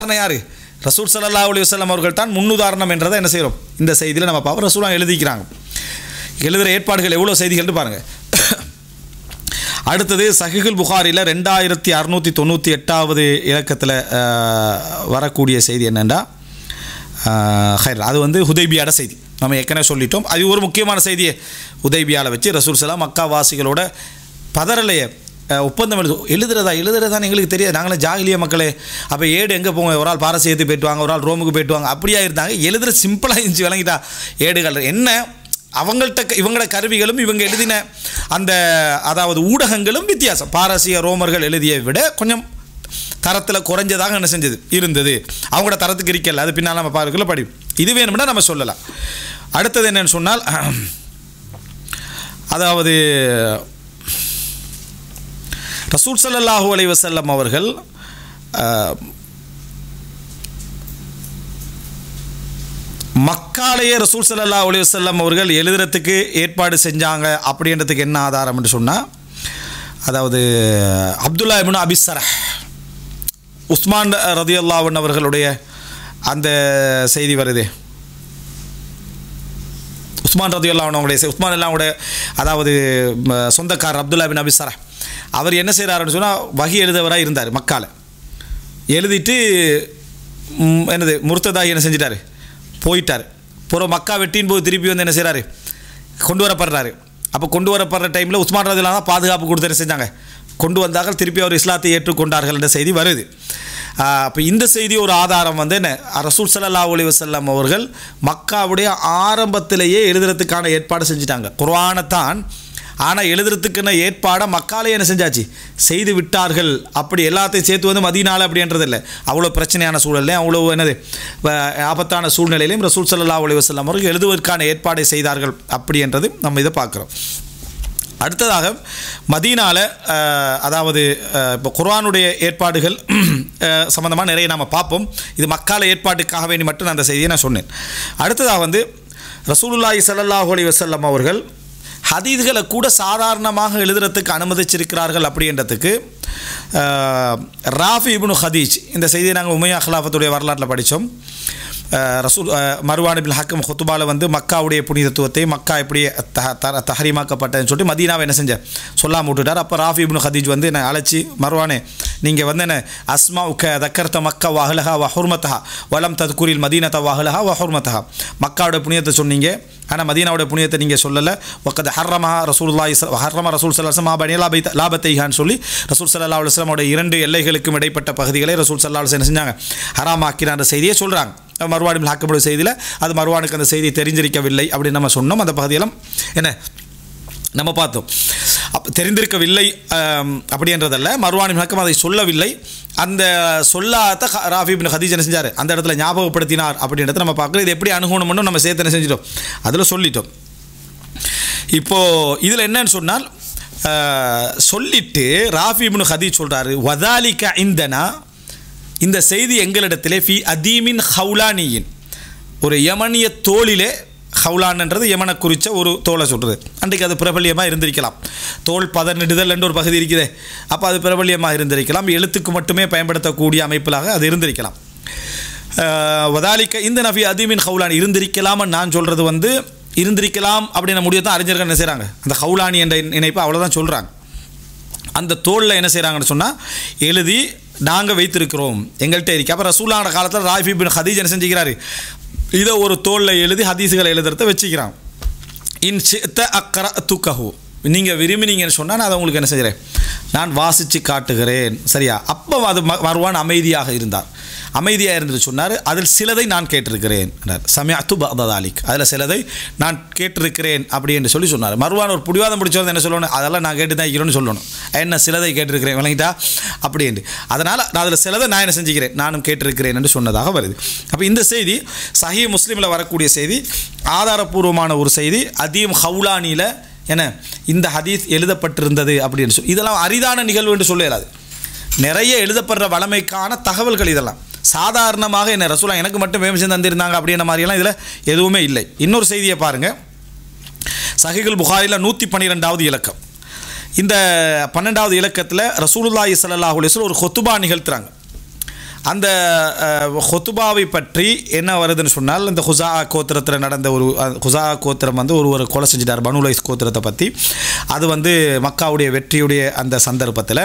யார்? ரசூல் ஸல்லல்லாஹு அலைஹி வஸல்லம் அவர்கள் தான் முன்னுதாரணம் என்றதை என்ன செய்கிறோம் இந்த செய்தியில் நம்ம பார்ப்போம். ரசூலாக எழுதிக்கிறாங்க. எழுதுகிற ஏற்பாடுகள் எவ்வளோ செய்திகள்னு பாருங்கள். அடுத்தது சஹீஹுல் புகாரியில் 2698வது இலக்கத்தில் வரக்கூடிய செய்தி என்னென்னா அது வந்து ஹுதைபியாட செய்தி. நம்ம ஏற்கனவே சொல்லிட்டோம். அது ஒரு முக்கியமான செய்தியை ஹுதைபியாவில் வச்சு ரசூல் ஸல்லல்லாஹு மக்கா வாசிகளோட பதறலையே ஒப்பந்தம் எழுதுறதா எங்களுக்கு தெரியாது, நாங்களும் ஜாகிலிய மக்களே. அப்போ ஏடு எங்கே போங்க, ஒரு ஆள் பாரசீகத்துக்கு போய்ட்டுவாங்க, ஒரு ஆள் ரோமுக்கு போய்ட்டுவாங்க, அப்படியா இருந்தாங்க. எழுதுகிற சிம்பிளாக இருந்துச்சு, விளங்கிட்டா. ஏடுகள் என்ன அவங்கள்ட்ட இவங்களோட கருவிகளும் இவங்க எழுதின அந்த அதாவது ஊடகங்களும் வித்தியாசம். பாரசீக ரோமர்கள் எழுதியை விட கொஞ்சம் தரத்தில் குறைஞ்சதாக என்ன செஞ்சது இருந்தது. அவங்களோட தரத்துக்கு இருக்கல, அது பின்னால் நம்ம பார்க்கல படி. இது வேணும்னா நம்ம சொல்லலாம். அடுத்தது என்னன்னு சொன்னால் அதாவது ரசூல் ஸல்லல்லாஹு அலைஹி வஸல்லம் அவர்கள் மக்காலேயே ரசூல் ஸல்லல்லாஹு அலைஹி வஸல்லம் அவர்கள் எழுதுறதுக்கு ஏற்பாடு செஞ்சாங்க அப்படின்றதுக்கு என்ன ஆதாரம் என்று சொன்னால், அதாவது அப்துல்லா இப்னு அபி ஸரஹ் உஸ்மான் ரலியல்லாஹு அன்ஹு அவர்களுடைய அந்த செய்தி வருது. உஸ்மான் ரலியல்லாஹு அன்ஹு அவங்களுடைய உஸ்மான் அல்லாவுடைய அதாவது சொந்தக்காரர் அப்துல்லா இப்னு அபி ஸரஹ் அவர் என்ன செய்கிறாருன்னு சொன்னால் வஹி எழுதவராக இருந்தார். மக்கால எழுதிட்டு என்னது முர்த்ததாகி என்ன செஞ்சிட்டார், போயிட்டார். மக்கா வெட்டின் போது திருப்பி வந்து என்ன செய்கிறாரு, கொண்டு வரப்படுறாரு. அப்போ கொண்டு வரப்படுற டைமில் உஸ்மான் ரலியல்லாஹு அன்ஹு பாதுகாப்பு கொடுத்து என்ன செஞ்சாங்க, கொண்டு வந்தார்கள். திருப்பி அவர் இஸ்லாத்தை ஏற்றுக்கொண்டார்கள் என்ற செய்தி வருது. அப்போ இந்த செய்தி ஒரு ஆதாரம் வந்து என்ன, ரசூல் ஸல்லல்லாஹு அலைஹி வஸல்லம் அவர்கள் மக்காவுடைய ஆரம்பத்திலேயே எழுதுறதுக்கான ஏற்பாடு செஞ்சுட்டாங்க. குர்ஆனைத்தான், ஆனால் எழுதுறதுக்குன்னு ஏற்பாடை மக்காலே என்ன செஞ்சாச்சு, செய்து விட்டார்கள். அப்படி எல்லாத்தையும் சேர்த்து வந்து மதீனால அப்படின்றது இல்லை. அவ்வளோ பிரச்சனையான சூழல்லையும் அவ்வளோ என்னது ஆபத்தான சூழ்நிலையிலையும் ரசூல் ஸல்லல்லாஹு அலைஹி வஸல்லம் அவர்கள் எழுதுவதற்கான ஏற்பாடை செய்தார்கள் அப்படின்றது நம்ம இதை பார்க்குறோம். அடுத்ததாக மதீனாவில் அதாவது இப்போ குர்ஆனுடைய ஏற்பாடுகள் சம்மந்தமாக நிறைய நாம் பார்ப்போம். இது மக்கால ஏற்பாட்டுக்காக வேண்டி மட்டும் நான் அந்த செய்தியை நான் சொன்னேன். அடுத்ததாக வந்து ரசூலுல்லாஹி ஸல்லல்லாஹு அலைஹி வஸல்லம் அவர்கள் ஹதீஸ்களை கூட சாதாரணமாக எழுதுறதுக்கு அனுமதிச்சிருக்கிறார்கள் அப்படின்றதுக்கு ராஃபி இப்னு ஹதீஜ் இந்த செய்தியை நாங்கள் உமையா ஹிலாஃபத்துடைய வரலாற்றில் படித்தோம். ரசூல் மர்வான் இப்னு ஹக்கம் ஹுத்துபாவில் வந்து மக்காவுடைய புனிதத்துவத்தை, மக்கா எப்படி தஹரீமாக்கப்பட்டதுன்னு சொல்லிட்டு மதீனாவை என்ன செஞ்ச சொல்லாமல் விட்டுட்டார். அப்போ ராஃபி இப்னு ஹதீஜ் வந்து என்னை அழைச்சி, மர்வானே நீங்கள் வந்து என்ன அஸ்மா உக்க தக்கர்த்த மக்கா வஹலஹா வஹுர்மத்தஹா வலம் தத்குரில் மதீனத்த வஹலஹா வஹுர்மத்தஹா, மக்காவோட புனிதத்தை சொன்னீங்க, ஆனால் மதீனாவோட புனிதத்தை நீங்கள் சொல்லலை. ஒக்கது ஹர்ரமா ரசூலுல்லாஹி ஹர்ரமா ரசூல் ஸல்லல்லாஹு அலைஹி வஸல்லம் லாபத்தைஹான்னு சொல்லி ரசூல் ஸல்லல்லாஹு அலைஹி வஸல்லம் இரண்டு எல்லைகளுக்கும் இடைப்பட்ட பகுதிகளை ரசூல் ஸல்லல்லாஹு அலைஹி வஸல்லம் என்ன செஞ்சாங்க, ஹராமாக்கினான்ற செய்தியை சொல்கிறாங்க. மர்வான் இப்னு ஹக்கமுடைய செய்தியில் அது மர்வானுக்கு அந்த செய்தி தெரிஞ்சிருக்கவில்லை அப்படின்னு நம்ம சொன்னோம். அந்த பகுதியெல்லாம் என்ன நம்ம பார்த்தோம். அப்போ தெரிந்திருக்கவில்லை அப்படின்றதல்ல, மர்வான் இப்னு ஹக்கம் அதை சொல்லவில்லை. அந்த சொல்லாத ராஃபி இப்னு ஹதீஜ் என்ன செஞ்சார், அந்த இடத்துல ஞாபகப்படுத்தினார் அப்படின்றத நம்ம பார்க்குறோம். இது எப்படி அணுகணும்னு நம்ம சேர்த்து என்ன செஞ்சிட்டோம், அதில் சொல்லிட்டோம். இப்போது இதில் என்னன்னு சொன்னால் சொல்லிட்டு ராஃபி இப்னு ஹதீஜ் சொல்கிறாரு, வதாலிக இந்தனா, இந்த செய்தி எங்களிடத்திலே ஃபி அதீமின் ஹவுலானியின், ஒரு யமனிய தோளிலே, ஹவுலான்ன்றது யமனை குறித்த ஒரு தோலை சொல்கிறது. அன்றைக்கு அது பிரபல்யமாக இருந்திருக்கலாம். தோல் பதனிடுதல் என்ற ஒரு பகுதி இருக்குது, அப்போ அது பிரபல்யமாக இருந்திருக்கலாம். எழுத்துக்கு மட்டுமே பயன்படுத்தக்கூடிய அமைப்பிலாக அது இருந்திருக்கலாம். வதாலிக்க இந்த நஃபி அதீமின் ஹவுலான் இருந்திருக்கலாம்னு நான் சொல்கிறது வந்து இருந்திருக்கலாம் அப்படின்னு முடிவு தான் அறிஞர்கள் என்ன செய்கிறாங்க, அந்த ஹவுலானி என்ற இணைப்பு அவ்வளோதான் சொல்கிறாங்க. அந்த தோளில் என்ன செய்கிறாங்கன்னு சொன்னால் எழுதி நாங்கள் வைத்திருக்கிறோம், எங்கள்கிட்ட இருக்கு. அப்போ ரசூலுல்லாஹ் காலத்தில் ராஃபி இப்னு ஹதீஜ் என்ன செஞ்சுக்கிறாரு, இதை ஒரு தோளில் எழுதி ஹதீஸுகளை எழுதுறத வச்சுக்கிறான். இன் ஷிஅத அக்ரஅதுகஹு, நீங்கள் விரும்பினீங்கன்னு சொன்னால் நான் அதை உங்களுக்கு என்ன செய்கிறேன், நான் வாசித்து காட்டுகிறேன். சரியா? அப்போ அது மர்வான் அமைதியாக இருந்தார். அமைதியாக இருந்துட்டு சொன்னார், அதில் சிலதை நான் கேட்டிருக்கிறேன், சமிஅத்து பஅத தாலிக், அதில் சிலதை நான் கேட்டிருக்கிறேன் அப்படி என்று சொன்னார். மர்வான் ஒரு புடிவாதம் பிடிச்சது என்ன சொல்லணும், அதெல்லாம் நான் கேட்டு தான் இருக்கிறேன்னு சொல்லணும். என்ன சிலதை கேட்டிருக்கிறேன் விளங்கிட்டா அப்படி என்று. அதனால் நான் அதில் சிலதை நான் என்ன செஞ்சுக்கிறேன், நானும் கேட்டிருக்கிறேன் என்று சொன்னதாக வருது. அப்போ இந்த செய்தி சஹீஹ் முஸ்லிமில் வரக்கூடிய செய்தி, ஆதாரபூர்வமான ஒரு செய்தி. அதீம் ஹவுலானியில் என்ன இந்த ஹதீஸ் எழுதப்பட்டிருந்தது அப்படின்னு சொல்லி, இதெல்லாம் அரிதான நிகழ்வு என்று சொல்ல இயலாது. நிறைய எழுதப்படுற வளமைக்கான தகவல்கள் இதெல்லாம். சாதாரணமாக என்ன ரசூலுல்லாஹ் எனக்கு மட்டும் வேமிச்சு தந்திருந்தாங்க அப்படின்ற மாதிரியெல்லாம் இதில் எதுவுமே இல்லை. இன்னொரு செய்தியை பாருங்கள், சஹீஹுல் புகாரியில் 112வது இலக்கம். இந்த 12வது இலக்கத்தில் ரசூலுல்லாஹி ஸல்லல்லாஹு அலைஹி வஸல்லம் ஒரு ஹுத்பா நிகழ்த்துறாங்க. அந்த ஹுத்துபாவை பற்றி என்ன வருதுன்னு சொன்னால், இந்த ஹுசா கோத்திரத்தில் நடந்த ஒரு ஹுசா கோத்திரம் வந்து ஒரு கொலை செஞ்சிட்டார், பனு லைஸ் கோத்திரத்தை பற்றி. அது வந்து மக்காவுடைய வெற்றியுடைய அந்த சந்தர்ப்பத்தில்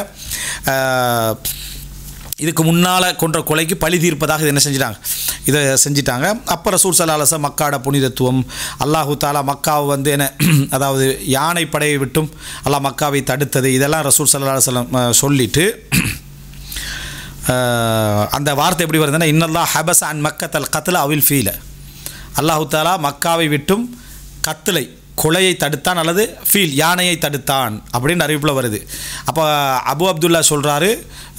இதுக்கு முன்னால் கொன்ற கொலைக்கு பழி தீர்ப்பதாக இது என்ன செஞ்சிட்டாங்க, இதை செஞ்சிட்டாங்க. அப்போ ரசூல் ஸல்லல்லாஹு அலைஹி வஸல்லம் மக்காட புனிதத்துவம், அல்லாஹு தாலா மக்காவை வந்து என்ன, அதாவது யானை படையை விட்டும் அல்லாஹ் மக்காவை தடுத்தது, இதெல்லாம் ரசூல் ஸல்லல்லாஹு அலைஹி வஸல்லம் சொல்லிட்டு அந்த வார்த்தை எப்படி வருதுன்னா, இன்னல்லாஹ் ஹபஸ அன் மக்கத்தல் கத்ல அவில் ஃபீல, அல்லாஹு தாலா மக்காவை விட்டும் கத்லை கொலையை தடுத்தான் அல்லது ஃபீல் யானையை தடுத்தான் அப்படின்னு அறிவிப்பில் வருது. அப்போ அபு அப்துல்லா சொல்கிறாரு,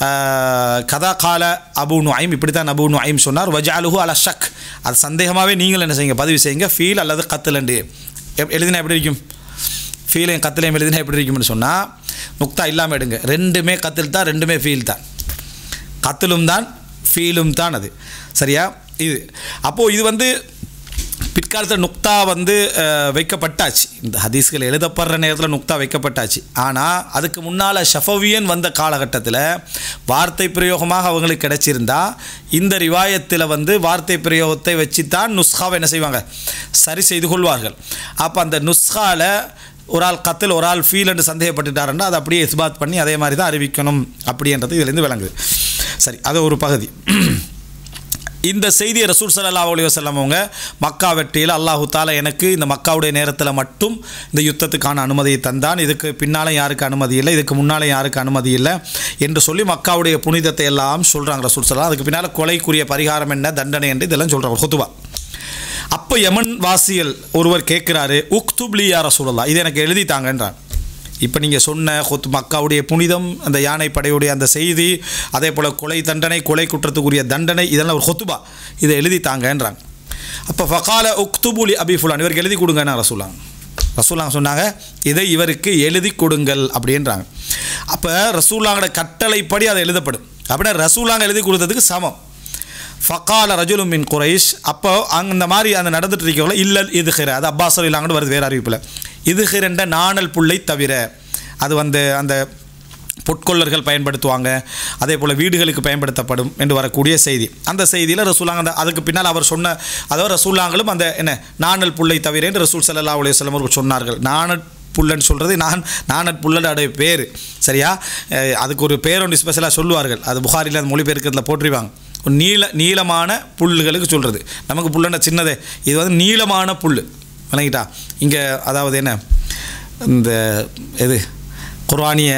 கதா கால அபு நுஐம், இப்படித்தான் அபு நுஐம் சொன்னார். வஜஅலுஹு அலா ஷக், அது சந்தேகமாகவே நீங்கள் என்ன செய்யுங்க, பதிவு செய்யுங்க. ஃபீல் அல்லது கத்துலண்டு எழுதினா எப்படி இருக்கும், ஃபீலையும் கத்துலையும் எழுதினா எப்படி இருக்கும்னு சொன்னால் நுக்தா இல்லாமல் எடுங்க. ரெண்டுமே கத்தில் தான், ரெண்டுமே ஃபீல் தான், கத்திலும் தான் ஃபீலும் தான் அது, சரியா? இது அப்போது இது வந்து பிற்காலத்தில் நுக்தா வந்து வைக்கப்பட்டாச்சு, இந்த ஹதீஸ்கள் எழுதப்படுற நேரத்தில் நுக்தா வைக்கப்பட்டாச்சு. ஆனால் அதுக்கு முன்னால் ஷஃபவியன் வந்த காலகட்டத்தில் வார்த்தை பிரயோகமாக அவங்களுக்கு கிடைச்சிருந்தா இந்த ரிவாயத்தில் வந்து வார்த்தை பிரயோகத்தை வச்சு தான் நுஸ்காவை என்ன செய்வாங்க, சரி செய்து கொள்வார்கள். அப்போ அந்த நுஸ்காவில் ஒரு ஆள் கத்தில் ஒரு ஆள் ஃபீல் என்று சந்தேகப்பட்டுட்டாருன்னா அதை அப்படியே இஸ்பாத் பண்ணி அதே மாதிரி தான் அறிவிக்கணும் அப்படின்றது இதிலேருந்து விளங்குது. சரி, அது ஒரு பகுதி. இந்த செய்தியை ரசூல் ஸல்லல்லாஹு அலைஹி வஸல்லம் அவங்க மக்கா வெற்றியில் அல்லாஹு தாலா எனக்கு இந்த மக்காவுடைய நேரத்தில் மட்டும் இந்த யுத்தத்துக்கான அனுமதியை தந்தான், இதுக்கு பின்னாலே யாருக்கு அனுமதி இல்லை, இதுக்கு முன்னாலே யாருக்கு அனுமதி இல்லை என்று சொல்லி மக்காவுடைய புனிதத்தை எல்லாம் சொல்கிறாங்க ரசூல் ஸல்லல்லாஹு. அதுக்கு பின்னால் கொலைக்குரிய பரிகாரம் என்ன, தண்டனை என்று இதெல்லாம் சொல்கிறாங்க ஹுதுபா. அப்போ யமன் வாசியல் ஒருவர் கேட்குறாரு, உக்துப்லி யா ரசூலல்லாஹ், இது எனக்கு எழுதித்தாங்கன்றான். இப்போ நீங்கள் சொன்ன மக்காவுடைய புனிதம், அந்த யானை படையுடைய அந்த செய்தி, அதே போல் கொலை தண்டனை, கொலை குற்றத்துக்குரிய தண்டனை, இதெல்லாம் ஒரு ஹுத்துபா, இதை எழுதித்தாங்கன்றாங்க. அப்போ ஃபகால உக்துபுலி அபி ஃபுலான், இவருக்கு எழுதி கொடுங்கண்ணா ரசூலாங்க சொன்னாங்க, இதை இவருக்கு எழுதி கொடுங்கள் அப்படின்றாங்க. அப்போ ரசூலாங்கோட கட்டளைப்படி அதை எழுதப்படும் அப்படின்னா ரசூலாங்க எழுதி கொடுத்ததுக்கு சமம். ஃபகால ரஜுலும் மின் குரைஷ், அப்போ அந்த மாதிரி அந்த நடந்துட்டு இருக்கவங்கள இல்லல் இதுகிற, அது அப்பாஸ் இல்லாங்கன்னு வருது வேறு அறிவிப்பில், இதுகிரண்ட நாணல் புல்லை தவிர, அது வந்து அந்த பொற்கொள்ளர்கள் பயன்படுத்துவாங்க, அதே போல் வீடுகளுக்கு பயன்படுத்தப்படும் என்று வரக்கூடிய செய்தி. அந்த செய்தியில் ரசூலாங்க அந்த அதுக்கு பின்னால் அவர் சொன்ன, அதாவது ரசூலாங்களும் அந்த என்ன நாணல் புல்லை தவிர என்று ரசூல் ஸல்லல்லாஹு அலைஹி வஸல்லம் அவர்கள் சொன்னார்கள். நாணல் புல்லன்னு சொல்கிறது நாணல் புல்லோடைய பேர், சரியா? அதுக்கு ஒரு பேர் ஒன்று ஸ்பெஷலாக சொல்லுவார்கள், அது புகாரில் அந்த மொழிபெயர்க்கிறதுல போட்டிருவாங்க. ஒரு நீளமான புல்லுகளுக்கு சொல்கிறது, நமக்கு புல்லுன்னா சின்னதே, இது வந்து நீளமான புல், விளங்கிட்டா? இங்கே அதாவது என்ன இந்த இது குர்ஆனிய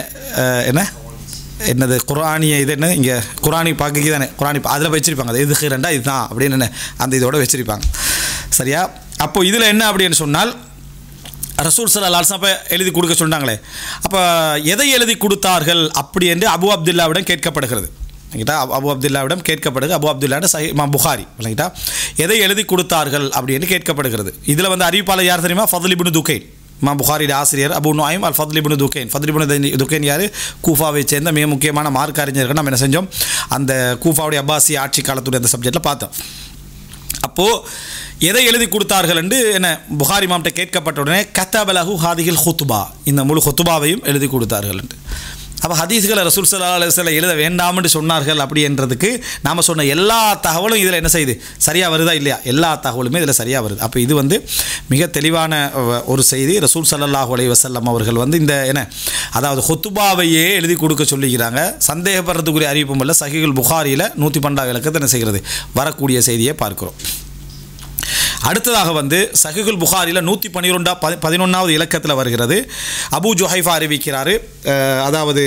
என்னது குர்ஆனிய இது என்ன, இங்கே குர்ஆனி பார்க்க தானே, குர்ஆனி அதில் வச்சுருப்பாங்க, அது எதுக்கு ரெண்டா இதுதான் அப்படின்னு என்ன அந்த இதோடு வச்சுருப்பாங்க, சரியா? அப்போது இதில் என்ன அப்படின்னு சொன்னால் ரசூல் ஸல்லல்லாஹு அலைஹி வஸல்லம் எழுதி கொடுக்க சொன்னாங்களே, அப்போ எதை எழுதி கொடுத்தார்கள் அப்படி என்று அபு அப்துல்லாவிடம் கேட்கப்படுகிறது. விளங்கிட்டா? அபு அப்துல்லாவிடம் கேட்கப்படுது, அபு அப்துல்லாட சஹீஹ் இமாம் புகாரி, விளங்கிட்டா? எதை எழுதி கொடுத்தார்கள் அப்படின்னு கேட்கப்படுகிறது. இதில் வந்து அறிவிப்பாளர் யார் தெரியுமா? ஃபத்ல் இப்னு துகைன், இமாம் புகாரிയുടെ ஆசிரியர் அபு நுஐம் அல் ஃபத்ல் இப்னு துகைன். ஃபத்ல் இப்னு துகைன் யார்? கூஃபாவை சேர்ந்த மிக முக்கியமான மார்க்க அறிஞர்கள். நம்ம என்ன செஞ்சோம், அந்த கூஃபாவுடைய அப்பாசி ஆட்சி காலத்துடைய அந்த சப்ஜெக்டில் பார்த்தோம். அப்போது எதை எழுதி கொடுத்தார்கள் என்று என்ன புகாரி இமாம்கிட்ட கேட்கப்பட்ட உடனே கதபலஹு ஹாதிஹில் ஹுத்பா, இந்த முழு ஹுத்பாவையும் எழுதி கொடுத்தார்கள் என்று. அப்போ ஹதீஸ்களை ரசூல் ஸல்லல்லாஹு அலைஹி வஸல்லம் எழுத வேண்டாம்னு சொன்னார்கள் அப்படின்றதுக்கு நாம் சொன்ன எல்லா தகவலும் இதில் என்ன செய்யுது, சரியாக வருதா இல்லையா? எல்லா தகவலுமே இதில் சரியாக வருது. அப்போ இது வந்து மிக தெளிவான ஒரு செய்தி. ரசூல் ஸல்லல்லாஹு அலைஹி வஸல்லம் அவர்கள் வந்து இந்த என்ன, அதாவது ஹுத்துபாவையே எழுதி கொடுக்க சொல்லிக்கிறாங்க. சந்தேகப்படுறதுக்குரிய அறிவிப்பும் இல்லை, சஹீஹுல் புகாரியில் 112 இலக்கத்தை என்ன செய்கிறது, வரக்கூடிய செய்தியை பார்க்கிறோம். அடுத்ததாக வந்து சஹீஹுல் புகாரியில் 111வது இலக்கத்தில் வருகிறது. அபூ ஜுஹைஃபா அறிவிக்கிறாரு, அதாவது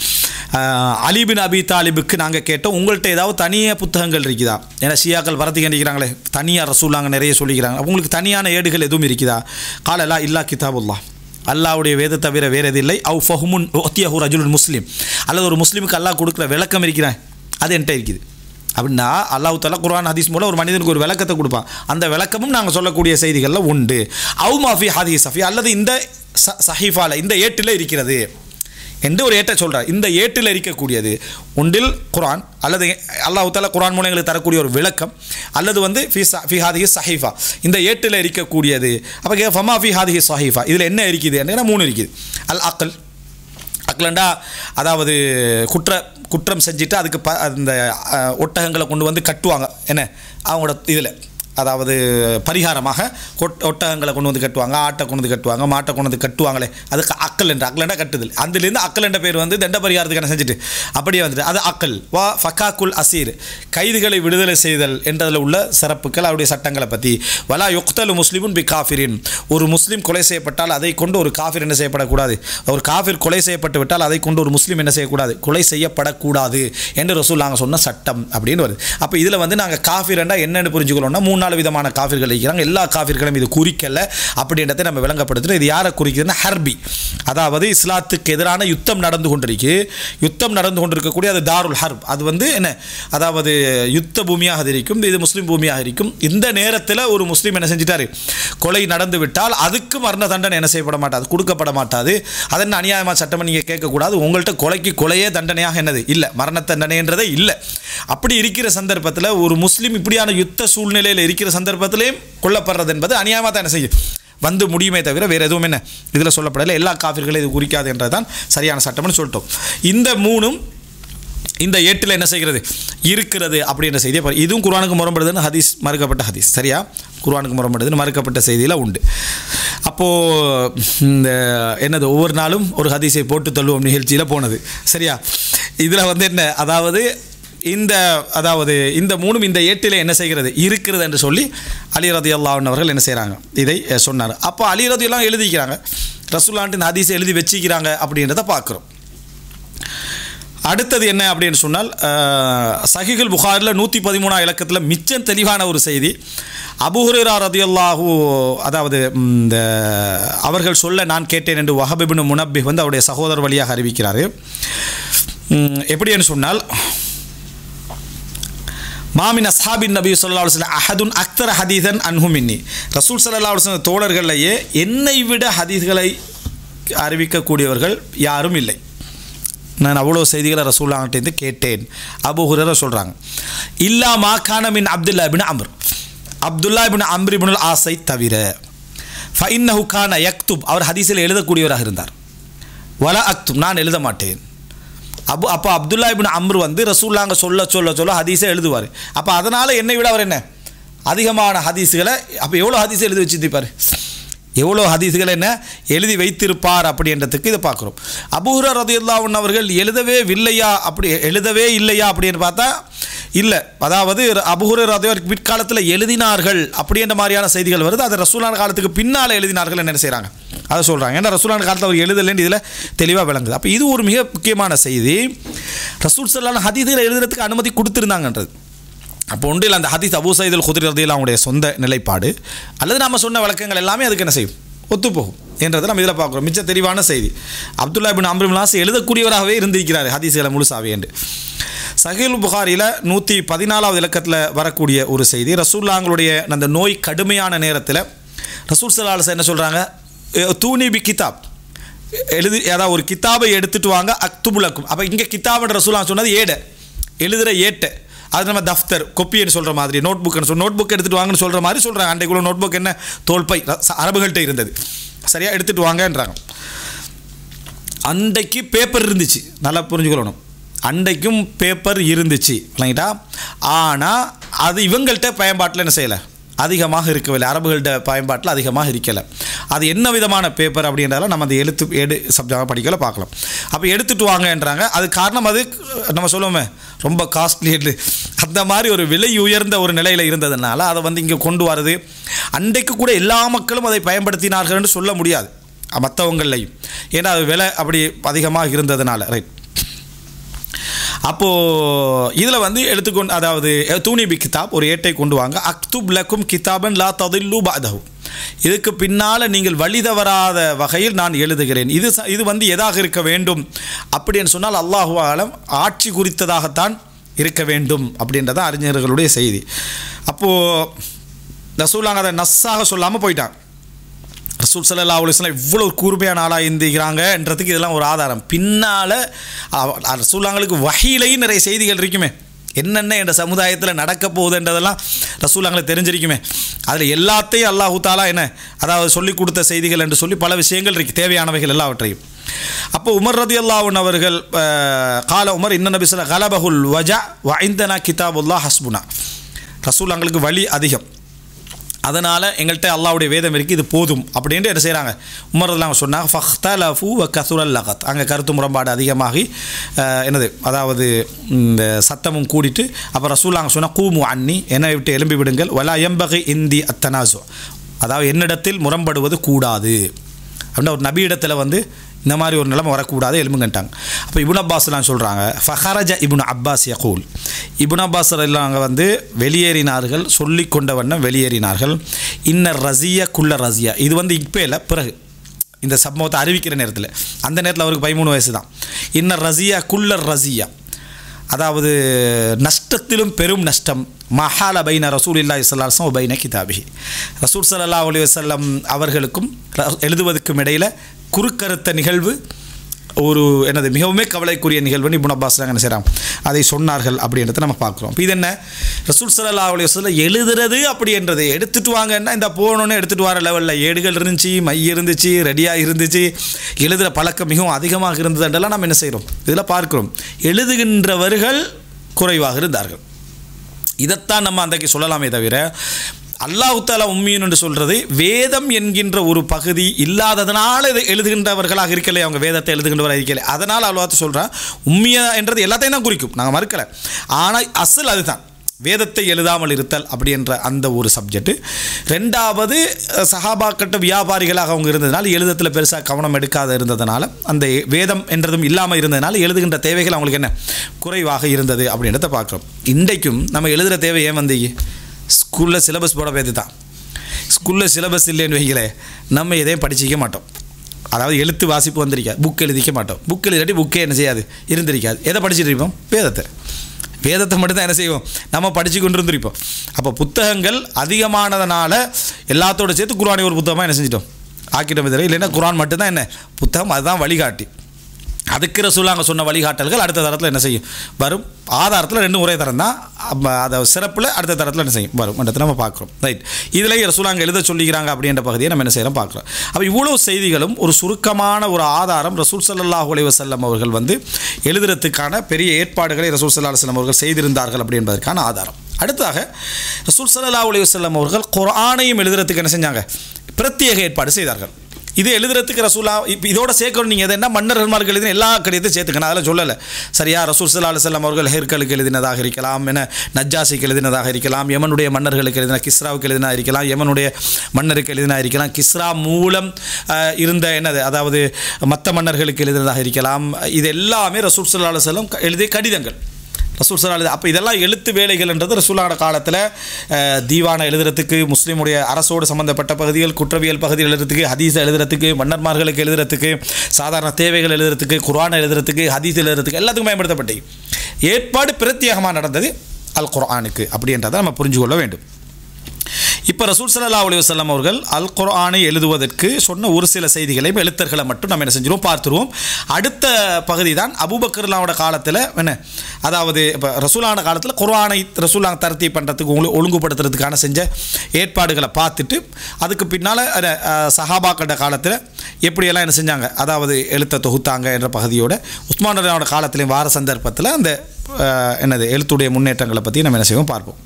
அலி பின் அபி தாலிபுக்கு நாங்கள் கேட்டோம், உங்கள்கிட்ட ஏதாவது தனியாக புத்தகங்கள் இருக்குதா? ஏன்னா ஷியாக்கள் வரத்துக்கு நினைக்கிறாங்களே, தனியாக ரசூலாங்க நிறைய சொல்லிக்கிறாங்க, உங்களுக்கு தனியான ஏடுகள் எதுவும் இருக்குதா? காலலா இல்லா கிதாபுல்லாஹ், அல்லாஹ்வுடைய வேத தவிர வேறு எது இல்லை. அவு ஃபஹுமுன் உத்தியஹு ரஜுலுன் முஸ்லீம், அல்லது ஒரு முஸ்லீமுக்கு அல்லாஹ் கொடுக்குற விளக்கம் இருக்கிறேன், அது என்கிட்ட இருக்குது அப்படின்னா அல்லாஹ் தஆலா குர்ஆன் ஹதீஸ் மூலம் ஒரு மனிதனுக்கு ஒரு விளக்கத்தை கொடுப்பான். அந்த விளக்கமும் நாங்கள் சொல்லக்கூடிய செய்திகளில் உண்டு. அவு மாஃபி ஹதீஸ் சஃபி, அல்லது இந்த சஹீஃபால இந்த ஏட்டில் இருக்கிறது என்று ஒரு ஏட்டை சொல்கிறார். இந்த ஏட்டில் இருக்கக்கூடியது ஒன்றில் குர்ஆன், அல்லது அல்லாஹ் தஆலா குர்ஆன் மூலம் எங்களுக்கு தரக்கூடிய ஒரு விளக்கம், அல்லது வந்து ஃபி ஹாதிஹி சஹீஃபா, இந்த ஏட்டில் இருக்கக்கூடியது. அப்போ ஃபமா ஃபி ஹாதிஹி சஹீஃபா, இதில் என்ன இருக்குது? ஏன்னா 3 இருக்குது. அல் அக்ல், அக்கலண்டா அதாவது குற்றம் செஞ்சுட்டு அதுக்கு அந்த ஒட்டகங்களை கொண்டு வந்து கட்டுவாங்க என்ன அவங்களோட இதில், அதாவது பரிகாரமாக ஒட்டகங்களை கொண்டு வந்து கட்டுவாங்க, ஆட்டை கொண்டு வந்து கட்டுவாங்க, மாட்டை கொண்டு வந்து கட்டுவாங்களே, அதுக்கு அக்கலண்டா கட்டுதல். அதுலேருந்து அக்கலண்ட பேர் வந்து தண்ட பரிகாரத்துக்கான செஞ்சுட்டு அப்படியே வந்துட்டு அது அக்கல். வா ஃபக்காக்குல் அசீர், கைதுகளை விடுதலை செய்தல் என்றதில் உள்ள சிறப்புகள், அவருடைய சட்டங்களை பற்றி. வலா யுக்தலு முஸ்லிமுன் பி காஃபிரின், ஒரு முஸ்லீம் கொலை செய்யப்பட்டால் அதை கொண்டு ஒரு காஃபிர் என்ன செய்யப்படக்கூடாது, ஒரு காஃபிர் கொலை செய்யப்பட்டு விட்டால் அதை கொண்டு ஒரு முஸ்லீம் என்ன செய்யக்கூடாது, கொலை செய்யப்படக்கூடாது என்று ரசூல் நாங்கள் சொன்ன சட்டம் அப்படின்னு வருது. அப்போ இதில் வந்து நாங்கள் காஃபிர் என்றால் என்னென்னு புரிஞ்சுக்கணும்னா 3-4 விதமான காஃபிர்கள் இருக்கிறாங்க. எல்லா காஃபிர்களும் இது குறிக்கல அப்படின்றத நம்ம விளங்கப்படுத்துகிறோம். இது யாரை குறிக்குதுன்னா ஹர்பி, அதாவது இஸ்லாத்துக்கு எதிரான யுத்தம் நடந்து கொண்டிருக்கக்கூடிய அது தாருல் ஹர்ப், அது வந்து என்ன, அதாவது யுத்த பூமியாக இருக்கும், இது முஸ்லீம் பூமியாக இருக்கும். இந்த நேரத்தில் ஒரு முஸ்லீம் என்ன செஞ்சிட்டாரு, கொலை நடந்து விட்டால் அதுக்கு மரண தண்டனை என்ன செய்யப்பட மாட்டாது, கொடுக்கப்பட மாட்டாது. அதன் அநியாயமாக சட்டம் நீங்கள் கேட்கக்கூடாது. உங்கள்கிட்ட கொலைக்கு கொலையே தண்டனையாக என்னது இல்லை, மரண தண்டனைன்றதே இல்லை. அப்படி இருக்கிற சந்தர்ப்பத்தில் ஒரு முஸ்லீம் இப்படியான யுத்த சூழ்நிலையில் இருக்கிற சந்தர்ப்பத்திலேயும் கொல்லப்படுறது என்பது அநியாயமாக தான் என்ன செய்யும் வந்து முடியுமே தவிர வேறு எதுவும் என்ன இதில் சொல்லப்படலை. எல்லா காஃபிர்களும் இது குறிக்காது என்றதான் சரியான சட்டம்னு சொல்லிட்டோம். இந்த 3ம் இந்த 8 என்ன செய்கிறது இருக்கிறது அப்படின்ற செய்தியை, இதுவும் குர்ஆனுக்கு முரண்படுதுன்னு ஹதீஸ், மறுக்கப்பட்ட ஹதீஸ், சரியா, குர்ஆனுக்கு முரண்படுதுன்னு மறுக்கப்பட்ட செய்தியில் உண்டு. அப்போது இந்த என்னது ஒவ்வொரு நாளும் ஒரு ஹதீஸை போட்டு தள்ளுவோம் நிகழ்ச்சியில் போனது, சரியா. இதில் வந்து என்ன, அதாவது இந்த 3ம் இந்த 8 என்ன செய்கிறது இருக்கிறது என்று சொல்லி அலி ரலியல்லாஹு அன்ஹு அவர்கள் என்ன செய்கிறாங்க, இதை சொன்னார். அப்போ அலி ரலியல்லாஹு எழுதிக்கிறாங்க, ரசூலுல்லாஹ் இந்த ஹதீஸை எழுதி வச்சுக்கிறாங்க அப்படின்றத பார்க்குறோம். அடுத்தது என்ன அப்படின்னு சொன்னால், சஹீஹுல் புகாரில் 113 இலக்கத்தில் மிச்சம் தெளிவான ஒரு செய்தி. அபூ ஹுரைரா ரலியல்லாஹு, அதாவது இந்த அவர்கள் சொல்ல நான் கேட்டேன் என்று வஹப் இப்னு முனப்பிஹ் வந்து அவருடைய சகோதரர் வழியாக அறிவிக்கிறார். எப்படின்னு சொன்னால், மாமின் அஸ்ஹாபின் நபி ஸல்லல்லாஹு அலைஹி வஸல்லம் அஹதுன் அக்தர ஹதீஸன் அன்ஹு மின்னி, ரசூல் ஸல்லல்லாஹு அலைஹி வஸல்லம் தோழர்களையே என்னை விட ஹதீஸ்களை அறிவிக்கக்கூடியவர்கள் யாரும் இல்லை. நான் அவ்வளோ செய்திகளை ரசூலுல்லாஹ்கிட்டேருந்து கேட்டேன். அபூ ஹுரைரா சொல்கிறாங்க, இல்லா மா கான மின் அப்துல்லா இப்னு அம்ர் இப்னுல் ஆஸை தவிர, ஃபஇன்னஹு கான யக்துப், அவர் ஹதீஸில் எழுதக்கூடியவராக இருந்தார். வலா அக்துப், நான் எழுத மாட்டேன். அப்போ அப்துல்லா இப்னு அம்ர் வந்து ரசூலுல்லாஹ் சொல்ல ஹதீஸை எழுதுவார். அப்போ அதனால் என்னை விட அவர் என்ன அதிகமான ஹதீஸுகளை, அப்போ எவ்வளோ ஹதீஸை எழுதி வச்சுருப்பார், எவ்வளோ ஹதீஸுகளை என்ன எழுதி வைத்திருப்பார் அப்படின்றதுக்கு இதை பார்க்குறோம். அபூ ஹுரைரா ரலியல்லாஹு அன்ஹு அவர்கள் எழுதவே இல்லையா அப்படின்னு பார்த்தா இல்லை. அதாவது அபூ ஹுரைரா ரலியல்லாஹு பிற்காலத்தில் எழுதினார்கள் அப்படின்ற மாதிரியான செய்திகள் வருது. அது ரசூலுல்லாஹ் காலத்துக்கு பின்னால் எழுதினார்கள் என்ன செய்கிறாங்க அதை சொல்கிறாங்க. ஏன்னா ரசூலுல்லாஹ் காலத்தில் அவர் எழுதலைன்னு இதில் தெளிவாக விளங்குது. அப்போ இது ஒரு மிக முக்கியமான செய்தி. ரசூல் ஸல்லல்லாஹு ஹதீஸில் எழுதுறதுக்கு அனுமதி கொடுத்துருந்தாங்கன்றது. அப்போ ஒன்றில் அந்த ஹதீஸ் அபூ சயீத் அல் குத்ரி ரலியல்லாஹு அவங்களுடைய சொந்த நிலைப்பாடு, அல்லது நம்ம சொன்ன வழக்கங்கள் எல்லாமே அதுக்கு என்ன செய்யும், ஒத்துப்போகும் என்றதை நம்ம இதில் பார்க்குறோம். மிச்ச தெளிவான செய்தி. அப்துல்லா இப்னு அம்ர் இப்னு ஆஸ் எழுதக்கூடியவராகவே இருந்திருக்கிறார் ஹதீஸ்களை முழுசாவே என்று. சஹீஹுல் புகாரியில் 114 இலக்கத்தில் வரக்கூடிய ஒரு செய்தி, ரசூலுல்லாஹ்வுடைய அந்த நோய் கடுமையான நேரத்தில் ரசூல் ஸல்லல்லாஹு அலைஹி வஸல்லம் என்ன சொல்கிறாங்க, தூனி பி கிதாப், அதாவது ஒரு கிதாபை எடுத்துகிட்டு வாங்க, அக்துபுலக்கும். அப்போ இங்கே கிதாப்ன்ற ரசூலுல்லாஹ் சொன்னது எழுதுகிற ஏட்டை, அது நம்ம தஃப்தர் கொப்பின்னு சொல்கிற மாதிரி, நோட் புக் எடுத்துகிட்டு வாங்கன்னு சொல்கிற மாதிரி சொல்கிறாங்க. அன்றைக்குள்ள நோட் புக் என்ன, தோல்பை அரபுகள்கிட்ட இருந்தது, சரியாக எடுத்துகிட்டு வாங்கன்றாங்க. அன்றைக்கு பேப்பர் இருந்துச்சு, நல்லா புரிஞ்சுக்கணும், அன்றைக்கும் பேப்பர் இருந்துச்சு இல்லைங்களா. ஆனால் அது இவங்கள்ட்ட பயன்பாட்டில் என்ன செய்யலை, அதிகமாக இருக்கவில்லை, அரபுகள்கிட்ட பயன்பாட்டில் அதிகமாக இருக்கலை. அது என்ன விதமான பேப்பர் அப்படின்றதால நம்ம அந்த சப்ஜெக்டாக படிக்கல பார்க்கலாம். அப்போ எடுத்துகிட்டு வாங்கன்றாங்க. அது காரணம் அது நம்ம சொல்லுவோமே ரொம்ப காஸ்ட்லி, அந்த மாதிரி ஒரு விலை உயர்ந்த ஒரு நிலையில் இருந்ததுனால அதை வந்து இங்கே கொண்டு வரது. அன்றைக்கு கூட எல்லா மக்களும் அதை பயன்படுத்தினார்கள்னு சொல்ல முடியாது மற்றவங்களையும், ஏன்னா அது விலை அப்படி அதிகமாக இருந்ததுனால, ரைட். அப்போது இதில் வந்து எடுத்துக்கொண்டு, அதாவது தூனி பி கிதாப், ஒரு ஏட்டை கொண்டு வாங்க, அக்துப் லக்கும் கிதாபன் லா ததில்லு பஅதஹு, இதுக்கு பின்னால் நீங்கள் வழி தவறாத வகையில் நான் எழுதுகிறேன். இது வந்து எதாக இருக்க வேண்டும் அப்படின்னு சொன்னால், அல்லாஹு ஆலம் ஆட்சி குறித்ததாகத்தான் இருக்க வேண்டும் அப்படின்றத அறிஞர்களுடைய செய்தி. அப்போது ரசூலுல்லாஹ் அதை நஸ்ஸாக சொல்லாமல் போயிட்டாங்க. ரசூல் ஸல்லல்லாஹு அலைஹி வஸல்லம் இவ்வளோ கூர்மையான ஆளாக இருந்திருக்கிறாங்கன்றதுக்கு இதெல்லாம் ஒரு ஆதாரம். பின்னால் ரசூலுல்லாஹ்வுக்கு வஹீலையும் நிறைய செய்திகள் இருக்குமே, என்னென்ன என்ற சமுதாயத்தில் நடக்க போகுதுன்றதெல்லாம் ரசூலுல்லாஹ்ங்களுக்கு தெரிஞ்சிருக்குமே. அதில் எல்லாத்தையும் அல்லாஹு தாலா என்ன அதாவது சொல்லிக் கொடுத்த செய்திகள் என்று சொல்லி பல விஷயங்கள் இருக்குது, தேவையானவைகள் எல்லாவற்றையும். அப்போ உமர் ரலியல்லாஹு அன்ஹு அவர்கள் கால உமர் இன்ன நபி ஸல்லல்லாஹு கலபஹுல் வஜா வ இந்தனா கிதாபுல்லாஹ் ஹஸ்புனா. ரசூலுல்லாஹ்ங்களுக்கு வலி அதிகம், அதனால் எங்கள்கிட்ட அல்லாஹ்வுடைய வேதம் இருக்குது, இது போதும் அப்படின்ட்டு என்ன செய்கிறாங்க உமர் ரலியல்லாஹு சொன்னாங்க. ஃபஹ்தலஃபு வ கஸுரல் லகத். அங்கே கருத்து முரண்பாடு அதிகமாகி என்னது அதாவது இந்த சத்தமும் கூடிட்டு அப்போ ரசூலுல்லாஹ் சொன்னால் கூமு அன்னி, என்னை விட்டு எழும்பி விடுங்கள், வலா யம்பகி இந்தி அத்தனாசு, அதாவது என்னிடத்தில் முரண்படுவது கூடாது அப்படின்னா ஒரு நபி இடத்துல வந்து இந்த மாதிரி ஒரு நிலைமை வரக்கூடாது, எலும்புங்கன்ட்டாங்க. அப்போ இப்னு அப்பாஸ்லாம் சொல்கிறாங்க ஃபஹரஜ இப்னு அப்பாஸ் யகூல், இப்னு அப்பாஸ் எல்லாம் வந்து வெளியேறினார்கள், சொல்லி கொண்ட வண்ணம் வெளியேறினார்கள். இன்னர் ரசியா குல்ல ரசியா, இது வந்து இப்போ இல்லை, பிறகு இந்த சம்பவத்தை அறிவிக்கிற நேரத்தில், அந்த நேரத்தில் அவருக்கு 13 வயசு தான். இன்னர் ரசியா குல்ல ரசியா, அதாவது நஷ்டத்திலும் பெரும் நஷ்டம். மஹால பைன ரசூலுல்லாஹி ஸல்லல்லாஹு அலைஹி வஸல்லம் பைன கிதாபிஹி, ரசூல் ஸல்லல்லாஹு அலைஹி வஸல்லம் அவர்களுக்கும் எழுதுவதற்கும் இடையில் குறுக்கறுத்த நிகழ்வு, ஒரு என்னது மிகவுமே கவலைக்குரிய நிகழ்வுன்னு இப்னு அப்பாஸ் என்ன செய்கிறாங்க அதை சொன்னார்கள் அப்படின்றத நம்ம பார்க்குறோம். இது என்ன ரசூல் ஸல்லல்லாஹு அலைஹி வஸல்லம் எழுதுறது அப்படின்றது எடுத்துகிட்டு வாங்கன்னா இந்த போகணுன்னு எடுத்துகிட்டு வர லெவலில் ஏடுகள் இருந்துச்சு, மை இருந்துச்சு, ரெடியாக இருந்துச்சு, எழுதுகிற பழக்கம் மிகவும் அதிகமாக இருந்ததுன்றெல்லாம் நம்ம என்ன செய்கிறோம் இதில் பார்க்குறோம். எழுதுகின்றவர்கள் குறைவாக இருந்தார்கள். இதைத்தான் நம்ம அன்றைக்கு சொல்லலாமே தவிர அல்லாஹ் தஆலா உம்மீன் என்று சொல்கிறது வேதம் என்கின்ற ஒரு பகுதி இல்லாததனால இதை எழுதுகின்றவர்களாக இருக்கலை, அவங்க வேதத்தை எழுதுகின்றவராக இருக்கலை, அதனால் அல்லாஹ் சொல்கிறான் உம்மியா என்றது எல்லாத்தையும் தான் குறிக்கும், நாங்கள் மறுக்கலை. ஆனால் அசல் அதுதான் வேதத்தை எழுதாமல் இருத்தல் அப்படி என்ற அந்த ஒரு சப்ஜெக்ட். ரெண்டாவது சஹாபாக்கட்ட வியாபாரிகளாக அவங்க இருந்ததுனால எழுதத்தில் பெருசாக கவனம் எடுக்காத இருந்ததுனால அந்த வேதம் என்றதும் இல்லாமல் இருந்ததுனால எழுதுகின்ற தேவைகள் அவங்களுக்கு என்ன குறைவாக இருந்தது அப்படின்றத பார்க்குறோம். இன்றைக்கும் நம்ம எழுதுகிற தேவை ஏன் வந்து ஸ்கூலில் சிலபஸ் போட பேத்து தான். ஸ்கூலில் சிலபஸ் இல்லைன்னு வைக்கல நம்ம எதையும் படிச்சிக்க மாட்டோம், அதாவது எழுத்து வாசிப்பு வந்திருக்காது, புக் எழுதிக்க மாட்டோம், புக் எழுதாட்டி புக்கே என்ன செய்யாது இருந்திருக்காது. எதை படிச்சுட்டு இருப்போம் வேதத்தை மட்டும்தான் என்ன செய்வோம் நம்ம படித்து கொண்டு இருந்திருப்போம். அப்போ புத்தகங்கள் அதிகமானதுனால எல்லாத்தோட சேர்த்து குர்ஆனை ஒரு புத்தகமாக என்ன செஞ்சிட்டோம் ஆக்கிட்டோம். இதில் இல்லைன்னா குர்ஆன் மட்டும்தான் என்ன புத்தகம், அதுதான் வழிகாட்டி. அதுக்கு ரசூலுல்லாஹ் சொன்ன வழிகாட்டல்கள் அடுத்த தரத்தில் என்ன செய்யும் வரும். ஆதாரத்தில் 2 ஒரே தரம் தான், அதை சிறப்பில் அடுத்த தரத்தில் என்ன செய்யும் வரும் என்றதை நம்ம பார்க்குறோம். ரைட், இதில் ரசூலுல்லாஹ் எழுத சொல்லிக்கிறாங்க அப்படின்ற பகுதியை நம்ம என்ன செய்கிறோம் பார்க்குறோம். அப்போ இவ்வளோ செய்திகளும் ஒரு சுருக்கமான ஒரு ஆதாரம் ரசூல் ஸல்லல்லாஹு அலைஹி வஸல்லம் அவர்கள் வந்து எழுதுறதுக்கான பெரிய ஏற்பாடுகளை ரசூல் ஸல்லல்லாஹு அலைஹி வஸல்லம் அவர்கள் செய்திருந்தார்கள் அப்படி என்பதற்கான ஆதாரம். அடுத்தாக ரசூல் ஸல்லல்லாஹு அலைஹி வஸல்லம் அவர்கள் குர்ஆனையும் எழுதுறதுக்கு என்ன செஞ்சாங்க பிரத்யேக ஏற்பாடு செய்தார்கள். இது எழுதுறதுக்கு ரசூலா இப்போ இதோட சேர்க்கணும். நீங்கள் எதுனா மன்னர்மார்கள் எழுதின எல்லா கடிதத்தையும் சேர்த்துக்கணும், அதெல்லாம் சொல்லலை சரியா. ரசூல் ஸல்லல்லாஹு அலைஹி வஸல்லம் அவர்கள் ஹெர்கலுக்கு எழுதினதாக இருக்கலாம், என்ன நஜ்ஜாசிக்கு எழுதினதாக இருக்கலாம், யமனுடைய மன்னர்களுக்கு எழுதின கிஸ்ராவுக்கு எழுதினா இருக்கலாம், யமனுடைய மன்னருக்கு எழுதினா இருக்கலாம், கிஸ்ரா மூலம் இருந்த என்னது அதாவது மற்ற மன்னர்களுக்கு எழுதினதாக இருக்கலாம். இது எல்லாமே ரசூல் ஸல்லல்லாஹு அலைஹி வஸல்லம் எழுதிய கடிதங்கள் ரசூல் ஸல்லல்லாஹு அலைஹி. அப்போ இதெல்லாம் எழுத்து வேலைகள்ன்றது ரசூலுல்லாஹ் காலத்தில் தீவானை எழுதுறதுக்கு, முஸ்லீமுடைய அரசோடு சம்மந்தப்பட்ட பகுதிகள், குற்றவியல் பகுதிகள் எழுதுறதுக்கு, ஹதீஸை எழுதுறதுக்கு, மன்னர்மார்களுக்கு எழுதுறதுக்கு, சாதாரண தேவைகள் எழுதுறதுக்கு, குர்ஆனை எழுதுறதுக்கு, ஹதீஸ் எழுதுறதுக்கு எல்லாத்துக்கும் பயன்படுத்தப்பட்டது. ஏற்பாடு பிரத்யேகமாக நடந்தது அல் குர்ஆனுக்கு அப்படின்றத நம்ம புரிஞ்சு கொள்ள வேண்டும். இப்போ ரசூல் ஸல்லல்லாஹு அலைஹி வஸல்லம் அவர்கள் அல் குர்ஆனை எழுதுவதற்கு சொன்ன ஒரு சில செய்திகளையும் எழுத்தர்களை மட்டும் நம்ம என்ன செஞ்சிருவோம் பார்த்துருவோம். அடுத்த பகுதி தான் அபூபக்கர்லாவோட காலத்தில் என்ன அதாவது இப்போ ரசூலான காலத்தில் குர்ஆனை ரசூலாங்க தரத்தி பண்ணுறதுக்கு ஒழுங்குபடுத்துறதுக்கான செஞ்ச ஏற்பாடுகளை பார்த்துட்டு அதுக்கு பின்னால் சஹாபாக்களோட காலத்தில் எப்படியெல்லாம் என்ன செஞ்சாங்க அதாவது எழுத்தை தொகுத்தாங்க என்ற பகுதியோட உஸ்மான் ரலியல்லாஹு காலத்திலையும் வார சந்தர்ப்பத்தில் அந்த என்னது எழுத்துடைய முன்னேற்றங்களை பற்றி நம்ம என்ன செய்வோம் பார்ப்போம்.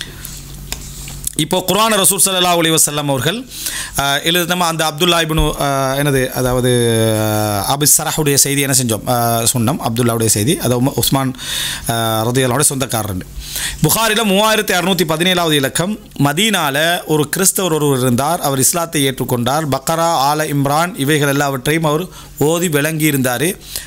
இப்போ குர்ஆன் ரசூல் ஸல்லல்லாஹு அலைஹி வஸல்லம் அவர்கள் எழுதுனமா அந்த அப்துல்லா இப்னு என்னது அதாவது அபு ஸரஹுடைய செய்தி என்ன செஞ்சோம் சொன்னோம். அப்துல்லாவுடைய செய்தி அது உஸ்மான் ரலியல்லாஹு அன்ஹு சொந்தக்காரர். புகாரில் 3617வது இலக்கம். மதீனாவில் ஒரு கிறிஸ்தவர் ஒருவர் இருந்தார், அவர் இஸ்லாத்தை ஏற்றுக்கொண்டார். பக்கரா, ஆல இம்ரான் இவைகள் எல்லாவற்றையும் அவர் ஓதி விளங்கி இருந்தார்.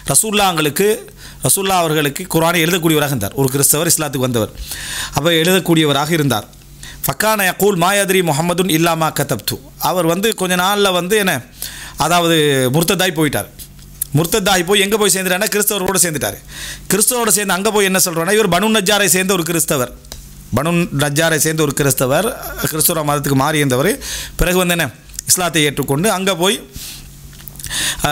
ரசூல்லா அவர்களுக்கு குர்ஆனை எழுதக்கூடியவராக இருந்தார். ஒரு கிறிஸ்தவர் இஸ்லாத்துக்கு வந்தவர், அப்போ எழுதக்கூடியவராக இருந்தார். ஃபக்கான யகூல் மாயத்ரி முஹம்மதுன் இல்லாமா கதப்து. அவர் வந்து கொஞ்ச நாளில் வந்து என்ன அதாவது முர்த்ததாய் போயிட்டார். முர்த்ததாய் போய் எங்கே போய் சேர்ந்துட்டாருன்னா கிறிஸ்தவரோடு சேர்ந்துட்டார். கிறிஸ்தவரோடு சேர்ந்து அங்கே போய் என்ன சொல்கிறோன்னா இவர் பனு நஜ்ஜாரை சேர்ந்த ஒரு கிறிஸ்தவர். பனு நஜ்ஜாரை சேர்ந்த ஒரு கிறிஸ்தவர், கிறிஸ்தவ மதத்துக்கு மாறி இருந்தவர். பிறகு வந்து என்ன இஸ்லாத்தை ஏற்றுக்கொண்டு அங்கே போய்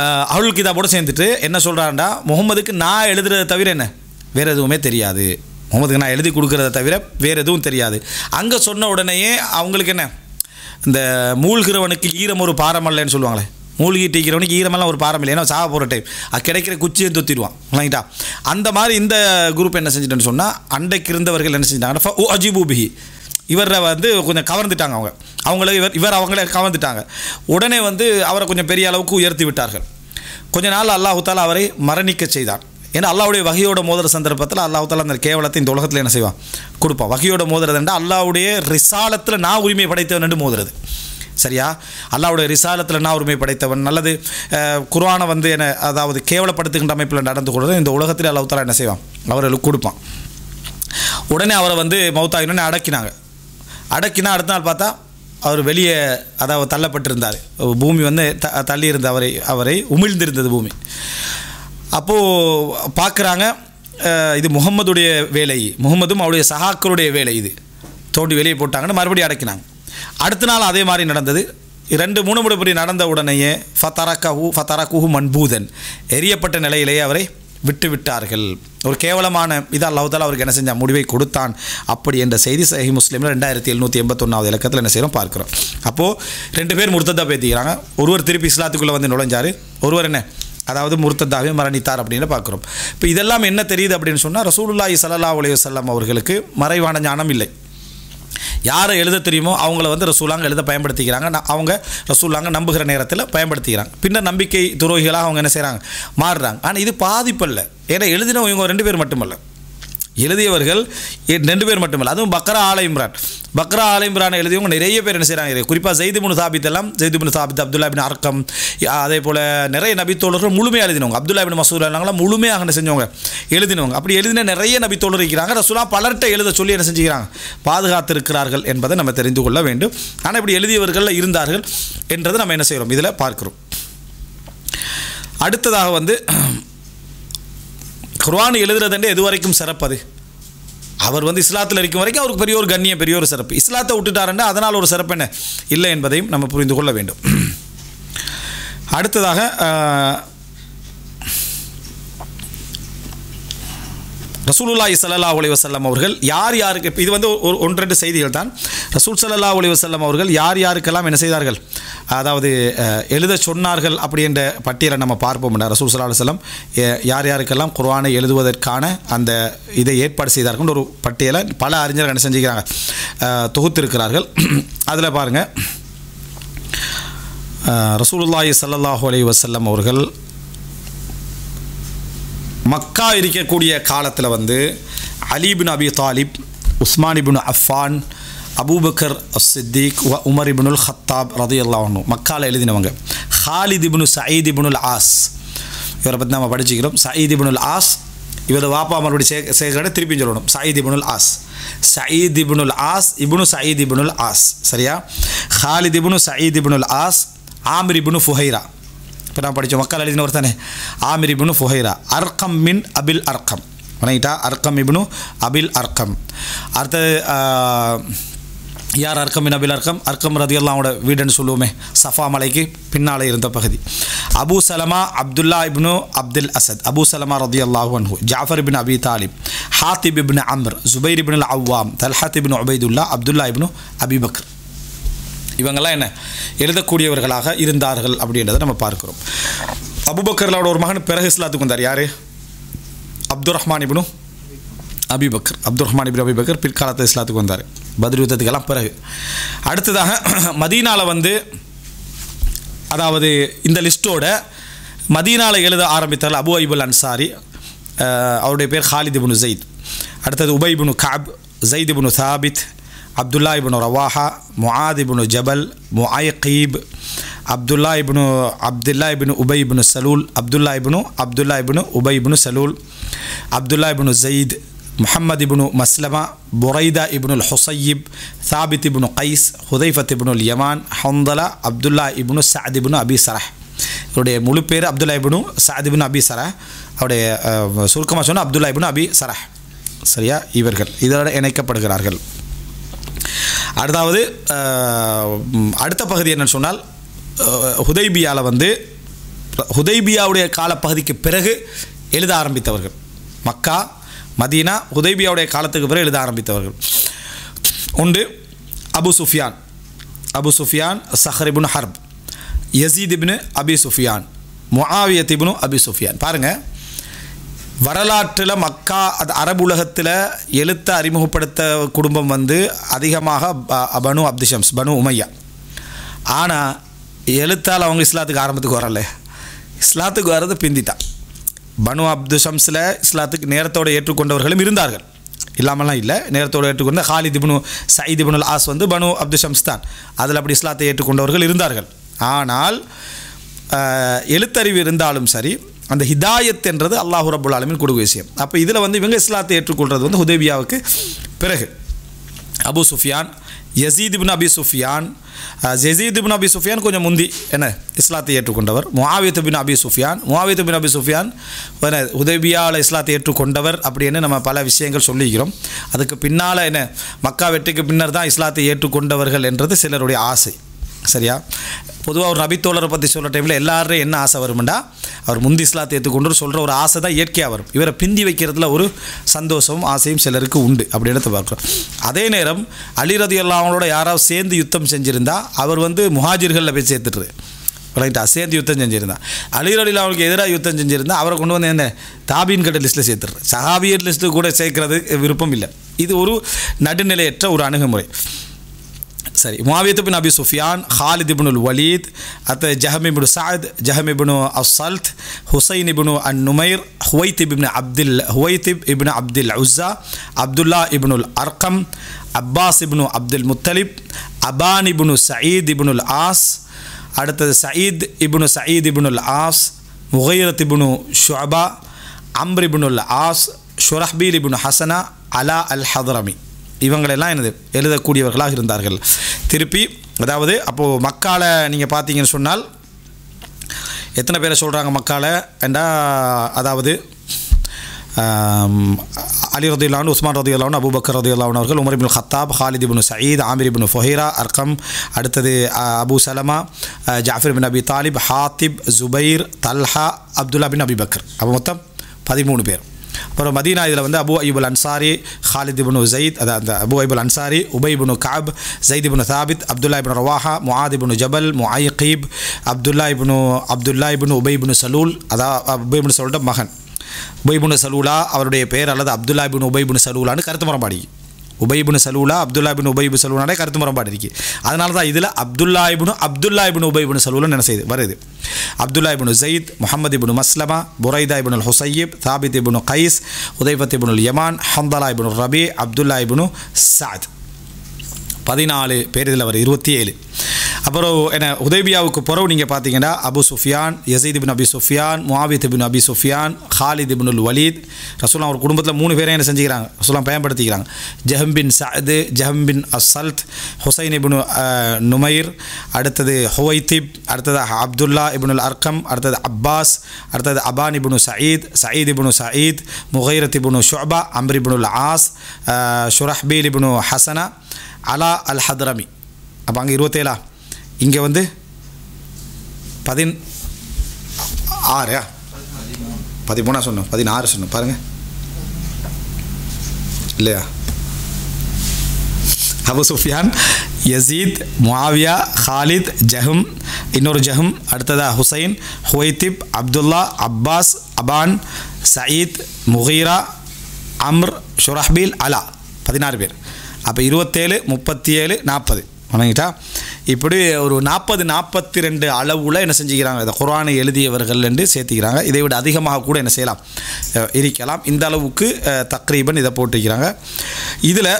அஹ்லுல் கிதாபோடு சேர்ந்துட்டு என்ன சொல்கிறாருன்னா முகம்மதுக்கு நான் எழுதுறதை தவிர என்ன வேறு எதுவுமே தெரியாது. முகமதுக்கு நான் எழுதி கொடுக்குறத தவிர வேறு எதுவும் தெரியாது. அங்கே சொன்ன உடனேயே அவங்களுக்கு என்ன, இந்த மூழ்கிறவனுக்கு ஈரம் ஒரு பாரமல்லன்னு சொல்லுவாங்களே, மூழ்கிட்டு இருக்கிறவனுக்கு ஈரமெல்லாம் ஒரு பாரம் இல்லை, ஏன்னா சாக போகிற டைம் அது கிடைக்கிற குச்சியை தொத்திடுவான் இல்லைங்களா. அந்த மாதிரி இந்த குரூப் என்ன செஞ்சுட்டேன்னு சொன்னால், அண்டைக்கு இருந்தவர்கள் என்ன செஞ்சிட்டாங்கன்னா ஓ அஜிபூபிஹி, இவரை வந்து கொஞ்சம் கவர்ந்துட்டாங்க. இவர் அவங்கள கவர்ந்துட்டாங்க. உடனே வந்து அவரை கொஞ்சம் பெரிய அளவுக்கு உயர்த்தி விட்டார்கள். கொஞ்ச நாள் அல்லாஹு தாலா அவரை மரணிக்க செய்தான். ஏன்னா அல்லாவுடைய வகையோட மோதிர சந்தர்ப்பத்தில் அல்லாஹு தாலா அந்த கேவலத்தை இந்த உலகத்தில் என்ன செய்வான், கொடுப்பான். வகையோட மோதுறதுண்டா அல்லாவுடைய ரிசாலத்தில் நான் உரிமை படைத்தவன் என்று மோதுறது. சரியா, அல்லாவுடைய ரிசாலத்தில் நான் உரிமை படைத்தவன் நல்லது. குர்ஆனை வந்து என்ன, அதாவது கேவலப்படுத்துகின்ற அமைப்பில் நடந்து கொள்வது இந்த உலகத்தில் அல்லாஹு தாலா என்ன செய்வான், அவர்களுக்கு கொடுப்பான். உடனே அவரை வந்து மௌத்தாகினோன்னு அடக்கினா அடுத்த நாள் பார்த்தா அவர் வெளியே, அதாவது தள்ளப்பட்டிருந்தார். பூமி வந்து தள்ளி இருந்த அவரை உமிழ்ந்திருந்தது பூமி. அப்போது பார்க்குறாங்க, இது முகம்மதுடைய வேலை, முகம்மதும் அவருடைய சகாக்களுடைய வேலை, இது தோண்டி வெளியே போட்டாங்கன்னு மறுபடியும் அடக்கினாங்க. அடுத்த நாள் அதே மாதிரி நடந்தது. 2-3 முறை நடந்த உடனேயே ஃபதரகுஹு மன்பூதன், எரியப்பட்ட நிலையிலேயே அவரை விட்டு விட்டார்கள். ஒரு கேவலமான இது அல்லாஹ் தஆலா அவருக்கு என்ன செஞ்சான், முடிவை கொடுத்தான். அப்படி என்ற செய்தி சஹீஹ் முஸ்லிமில் 2781வது இலக்கத்தில் என்ன செய்கிறோம் பார்க்குறோம். அப்போது 2 பேர் முர்த்ததா பேத்திக்கிறாங்க. ஒருவர் திருப்பி இஸ்லாத்துக்குள்ளே வந்து நுழைஞ்சார், ஒருவர் என்ன, அதாவது முர்த்ததாவே மரணித்தார் அப்படின்னு பார்க்குறோம். இப்போ இதெல்லாம் என்ன தெரியுது அப்படின்னு சொன்னால், ரசூலுல்லாஹி ஸல்லல்லாஹு அலைஹி வஸல்லம் அவர்களுக்கு மறைவான ஞானம் இல்லை. யாரை எழுத தெரியுமோ அவங்கள வந்து ரசூலாங்க எழுத பயன்படுத்திக்கிறாங்க. அவங்க ரசூலாங்க நம்புகிற நேரத்தில் பயன்படுத்திக்கிறாங்க. பின்னர் நம்பிக்கை துரோகிகளாக அவங்க என்ன செய்கிறாங்க, மாறுறாங்க. ஆனால் இது பாதிப்பல்ல. ஏன்னா எழுதினவங்க இவங்க 2 பேர் மட்டுமல்ல, எழுதியவர்கள் 2 பேர் மட்டுமல்ல. அதுவும் பக்ரா ஆல இம்ரான் எழுதியவங்க நிறைய பேர் என்ன செய்கிறாங்க. குறிப்பாக ஸைத் இப்னு சாபித் அப்துல்லா இப்னு அர்கம், அதே போல் நிறைய நபித்தோழர்கள் முழுமையாக எழுதினவங்க. அப்துல்லா இப்னு மஸ்ஊத் எல்லாம் முழுமையாக என்ன செஞ்சவங்க, எழுதினவங்க. அப்படி எழுதின நிறைய நபித்தோழர் இருக்கிறாங்க. ரசூலா பலர்கிட்ட எழுத சொல்லி என்ன செஞ்சுக்கிறாங்க, பாதுகாத்திருக்கிறார்கள் என்பதை நம்ம தெரிந்து கொள்ள வேண்டும். ஆனால் இப்படி எழுதியவர்கள் இருந்தார்கள் என்றதை நம்ம என்ன செய்கிறோம், இதில் பார்க்கிறோம். அடுத்ததாக வந்து குர்ஆன் எழுதுறதுண்டே எது வரைக்கும் சிறப்பது, அவர் வந்து இஸ்லாத்தில் இருக்கும் வரைக்கும் அவருக்கு பெரிய ஒரு கண்ணியம், பெரிய ஒரு சிறப்பு. இஸ்லாத்தை விட்டுட்டாருன்னா அதனால் ஒரு சிறப்பு என்ன இல்லை என்பதையும் நம்ம புரிந்து கொள்ள வேண்டும். அடுத்ததாக ரசூலுல்லாஹி ஸல்லல்லாஹு அலைஹி வஸல்லம் அவர்கள் யாருக்கு, இது வந்து 1-2 செய்திகள் தான். ரசூல் ஸல்லல்லாஹு அலைஹி வஸல்லம் அவர்கள் யாருக்கெல்லாம் என்ன செய்தார்கள், அதாவது எழுத சொன்னார்கள் அப்படி என்ற பட்டியலை நம்ம பார்ப்போம். ரசூல் ஸல்லல்லாஹு அலைஹி வஸல்லம் யாருக்கெல்லாம் குர்ஆனை எழுதுவதற்கான அந்த இதை ஏற்பாடு செய்தார்கள் ஒரு பட்டியலை பல அறிஞர்கள் என்ன செஞ்சுக்கிறாங்க, தொகுத்திருக்கிறார்கள். அதில் பாருங்கள், ரசூலுல்லாஹி ஸல்லல்லாஹு அலைஹி வஸல்லம் அவர்கள் மக்கா இருக்கக்கூடிய காலத்தில் வந்து அலி இப்னு அபி தாலிப், உஸ்மான் இப்னு அஃபான், அபூபக்கர் அஸ்-சித்தீக், உமர் இப்னுல் ஹத்தாப் ரலியல்லாஹு அன்ஹு மக்காவில் எழுதினவங்க. ஹாலித் இப்னு சயீத் இப்னுல் ஆஸ், இவரை பற்றி நம்ம படிச்சுக்கிறோம். சயீத் இப்னுல் ஆஸ், இவர் வாப்பா மறுபடி சேர்க்கிற திருப்பி சொல்லணும். சயீத் இப்னுல் ஆஸ், சயீத் இப்னுல் ஆஸ், இப்னு சயீத் இப்னுல் ஆஸ், சரியா. ஹாலித் இப்னு சயீத் இப்னுல் ஆஸ், ஆமிர் இப்னு ஃபுஹைரா, இப்போ நான் படித்தோம் மக்கள் எழுதினவர் தானே, ஆமிர் இப்னு ஃபுஹைரா, அர்கம் மின் அபில் அர்கம், வணங்கிட்டா, அர்கம் இப்னு அபில் அர்கம். அடுத்தது யார் அர்கம் மின் அபில் அர்கம், அர்கம் ரதியல்லாஹோட வீடுன்னு சொல்லுவோமே, சஃபா மலைக்கு பின்னால் இருந்த பகுதி. அபு சலமா அப்துல்லா இப்னு அப்துல் அசத், அபு சலமா ரதியல்லாஹு அன்ஹு, ஜாஃபர் இப்னு அபி தாலிப், ஹாத்திப் இப்னு அம்ர், ஜுபைர் இப்னு அவ்வாம், தல்ஹத் இப்னு உபைதுல்லா, அப்துல்லா இப்னு அபி பக்ர், இவங்கெல்லாம் என்ன எழுதக்கூடியவர்களாக இருந்தார்கள் அப்படின்றத நம்ம பார்க்கிறோம். அபூபக்கர்லோட ஒரு மகன் பிறகு இஸ்லாத்துக்கு வந்தார். யார், அப்துல் ரஹ்மான் இப்னு அபி பக்கர். அப்துல் ரஹ்மான் இப்னு அபி பக்கர் பிற்காலத்தில் இஸ்லாத்துக்கு வந்தார், பத்ர் யுத்தத்துக்கெல்லாம் பிறகு. அடுத்ததாக மதீனாவில் வந்து, அதாவது இந்த லிஸ்ட்டோட மதீனாவில் எழுத ஆரம்பித்தார் அபு அய்யுப் அன்சாரி, அவருடைய பேர் ஹாலித் இப்னு ஸைத். அடுத்தது உபை இப்னு கஅப், ஸைத் இப்னு சாபித், அப்துல்லா இப்னு ரவாஹா, முஆத் இப்னு ஜபல், முஐகீப், அப்துல்லா இப்னு உபை இப்னு சலூல், அப்துல்லா இப்னு உபை இப்னு சலூல், அப்துல்லா இப்னு ஸைத், முஹம்மது இப்னு மஸ்லமா, புரைதா இப்னுல் ஹுசைப், சாபித் இப்னு கைஸ், ஹுதைஃபத் இப்னுல் யமான், ஹந்தலா, அப்துல்லா இப்னு சஅத் இப்னு அபி சரஹ். இவருடைய முழு பேர் அப்துல்லா இப்னு சஅத் இப்னு அபி சரஹ், அவருடைய சுருக்கமாக சொன்னால் அப்துல்லா இப்னு அபி சரஹ், சரியா. இவர்கள் இதோட இணைக்கப்படுகிறார்கள். அடுத்தாவது அடுத்த பகுதி என்னன்னு சொன்னால், ஹுதைபியாவில் வந்து ஹுதைபியாவுடைய காலப்பகுதிக்கு பிறகு எழுத ஆரம்பித்தவர்கள். மக்கா மதீனா ஹுதைபியாவுடைய காலத்துக்கு பிறகு எழுத ஆரம்பித்தவர்கள். ஒன்று அபு சுஃபியான் சஹர் இப்னு ஹர்ப், யசீத் இப்னு அபி சுஃபியான், முஆவியத் இப்னு அபி சுஃபியான். பாருங்கள், வரலாற்றில் மக்கா அது அரபு உலகத்தில் எழுத்தை அறிமுகப்படுத்த குடும்பம் வந்து அதிகமாக பனு அப்துஷம்ஸ், பனு உமையா. ஆனால் எழுத்தால் அவங்க இஸ்லாத்துக்கு ஆரம்பத்துக்கு வரல, இஸ்லாத்துக்கு வர்றது பிந்தித்தான். பனு அப்துஷம்ஸில் இஸ்லாத்துக்கு நேரத்தோடு ஏற்றுக்கொண்டவர்களும் இருந்தார்கள், இல்லாமலாம் இல்லை. நேரத்தோடு ஏற்றுக்கொண்ட ஹாலித் இப்னு சயீத் இப்னுல் ஆஸ் வந்து பனு அப்துஷம்ஸ் தான். அதில் அப்படி இஸ்லாத்தை ஏற்றுக்கொண்டவர்கள் இருந்தார்கள். ஆனால் எழுத்தறிவு இருந்தாலும் சரி, அந்த ஹிதாயத் என்றது அல்லாஹ் ரப்புல் ஆலமீன் கொடுக்கும் விஷயம். அப்போ இதில் வந்து இவங்க இஸ்லாத்தை ஏற்றுக்கொள்வது வந்து ஹுதைபியாவுக்கு பிறகு. அபு சுஃபியான், யசீத் இப்னு அபி சுஃபியான், யசீத் இப்னு அபி சுஃபியான் கொஞ்சம் முந்தி என்ன இஸ்லாத்தை ஏற்றுக்கொண்டவர். முஆவியத் இப்னு அபி சுஃபியான் ஹுதைபியாவில் இஸ்லாத்தை ஏற்றுக்கொண்டவர் அப்படின்னு நம்ம பல விஷயங்கள் சொல்லிக்கிறோம். அதுக்கு பின்னால் என்ன மக்கா வெற்றிக்கு பின்னர் தான் இஸ்லாத்தை ஏற்றுக்கொண்டவர்கள் என்றது சிலருடைய ஆசை. சரியா? பொதுவாக ஒரு நபித்தோழரை பற்றி சொல்கிற டைமில் எல்லாரும் என்ன ஆசை வரும்டா, அவர் முந்தி இஸ்லாத்தை ஏற்றுக்கொண்டு சொல்கிற ஒரு ஆசை தான் இயற்கையாக வரும். இவரை பிந்தி வைக்கிறதுல ஒரு சந்தோஷமும் ஆசையும் சிலருக்கு உண்டு அப்படின்னு பார்க்குறோம். அதே நேரம் அலி ரலியல்லாஹு அன்ஹுவோட யாராவது சேர்ந்து யுத்தம் செஞ்சுருந்தா அவர் வந்து முஹாஜிர்களில் போய் சேர்த்துட்டு ரைட்டா, சேர்ந்து யுத்தம் செஞ்சுருந்தா. அலி ரலியல்லாஹு அன்ஹுவுக்கு எதிராக யுத்தம் செஞ்சுருந்தா அவரை கொண்டு வந்து என்ன தாபீன் கட்ட லிஸ்ட்டில் சேர்த்துடுறேன், சஹாபியர் லிஸ்ட்டு கூட சேர்க்கறது விருப்பம் இல்லை. இது ஒரு நடுநிலையற்ற ஒரு அணுகுமுறை. சரி, முஆவியத் இப்னு அபி சுஃபியான், ஹாலித் இப்னுல் வலீத், அடுத்து ஜஹம் இப்னு சஅத், ஜஹம் இப்னு அஸ்ஸல்த், ஹுசைன் இப்னு அன்-நுமைர், ஹுவைத்திப் இப்னு அப்துல் உஸ்ஸா, அப்துல்லா இப்னுல் அர்கம், அப்பாஸ் இப்னு அப்துல் முத்தலிப், அபான் இப்னு சயீத் இப்னுல் ஆஸ், அடுத்தது சயீத் இப்னுல் ஆஸ், முகைரத் இப்னு ஷுஅபா, அம்ர் இப்னுல் ஆஸ், ஷுரஹ்பீல் இப்னு ஹசனா, அலா அல் ஹதரமி. இவங்களெல்லாம் என்னது எழுதக்கூடியவர்களாக இருந்தார்கள். திருப்பி அதாவது அப்போது மக்கால நீங்கள் பார்த்தீங்கன்னு சொன்னால் எத்தனை பேரை சொல்கிறாங்க மக்கால என்றா, அதாவது அலி ரலியல்லாஹு அன்ஹு, உஸ்மான் ரலியல்லாஹு அன்ஹு, அபூபக்கர் ரலியல்லாஹு அன்ஹு அவர்கள், உமர் இப்னு கத்தாப், ஹாலித் இப்னு சயீத், ஆமிர் இப்னு ஃபுஹைரா, அர்கம், அடுத்தது அபு சலமா, ஜாஃபர் பின் அபி தாலிப், ஹாத்திப், ஜுபைர், தல்ஹா, அப்துல்லா பின் அபி பக்கர். அப்போ மொத்தம் 13 பேர். அப்புறம் மதீனா இதில் வந்து அபு அய்யூப் அன்சாரி, ஹாலித் இப்னு ஸைத், அதாவது அபு அய்யூப் அன்சாரி, உபை இப்னு கஅப், ஸைத் இப்னு தாபித், அப்துல்லா இப்னு ரவாஹா, முஆத் இப்னு ஜபல், முஐகீப், அப்துல்லா இப்னு உபை இப்னு சலூல், அதாவது உபை இப்னு சலூலோட மகன். உபை இப்னு சலூலா அவருடைய பெயர் அல்லது அப்துல்லா இப்னு உபை இப்னு சலூலான்னு கருத்து முரண்பாடு. உபை இப்னு சலூலா, அப்துல்லா இப்னு உபை இப்னு சலூலானே கருத்து முரண்பாடு இருக்குது. அதனால தான் இதில் அப்துல்லா இப்னு உபை இப்னு சலூலன்னு என்ன செய்யுது வருது. அப்துல்லா இப்னு ஸைத், முஹம்மது இப்னு மஸ்லமா, புரைதா இப்னு ஹுசைப், தாபித் இப்னு கைஸ், உதைஃபத் இப்னு யமான், ஹம்தலா இப்னு ரபி, அப்துல்லா இப்னு சஅத். 14 பேர் இதில் வரும், 27. அப்புறம் என்ன ஹுதைபியாவுக்கு பிறகு நீங்கள் பார்த்தீங்கன்னா அபு சுஃபியான், யசீத் இப்னு அபி சுஃபியான், முஆவியத் இப்னு அபி சுஃபியான், ஹாலித் இப்னுல் வலீத். ரசூலுல்லாஹ் ஒரு குடும்பத்தில் 3 பேரை என்ன செஞ்சுக்கிறாங்க, ரசூலுல்லாஹ் பயன்படுத்திக்கிறாங்க. ஜஹம் பின் சஅத், ஜஹம் பின் அஸ்ஸல்த், ஹுசைன் இப்னு நுமைர், அடுத்தது ஹுவைத்திப், அடுத்தது அப்துல்லா இப்னுல் அர்கம், அடுத்தது அப்பாஸ், அடுத்தது அபான் இப்னு சயீத் இப்னு சயீத், முகைரத் இப்னு ஷுஅபா, அம்ர் இப்னுல் ஆஸ், ஷுரஹ்பீல் இப்னு ஹசனா, அலா அல் ஹதரமி. அப்போ அங்கே 27. இங்கே வந்து 16 13 சொன்னோம், 16 சொன்னோம் பாருங்கள் இல்லையா. அபு சுஃபியான், யசீத், முஆவியா, ஹாலித், ஜஹம், இன்னொரு ஜஹம், அடுத்ததா Hussain, ஹுவைத்திப், Abdullah, Abbas, upon, Zayed, முகீரா, Amr, ஷுரஹ்பீல், அலா. 16 பேர். அப்போ 27, 37, 40 வணங்கிட்டா. இப்படி ஒரு 40-42 அளவில் என்ன செஞ்சுக்கிறாங்க, இந்த குர்ஆனை எழுதியவர்கள் என்று சேர்த்துக்கிறாங்க. இதை விட அதிகமாக கூட என்ன செய்யலாம், இருக்கலாம். இந்த அளவுக்கு தக்ரீபன் இதை போட்டுக்கிறாங்க. இதில்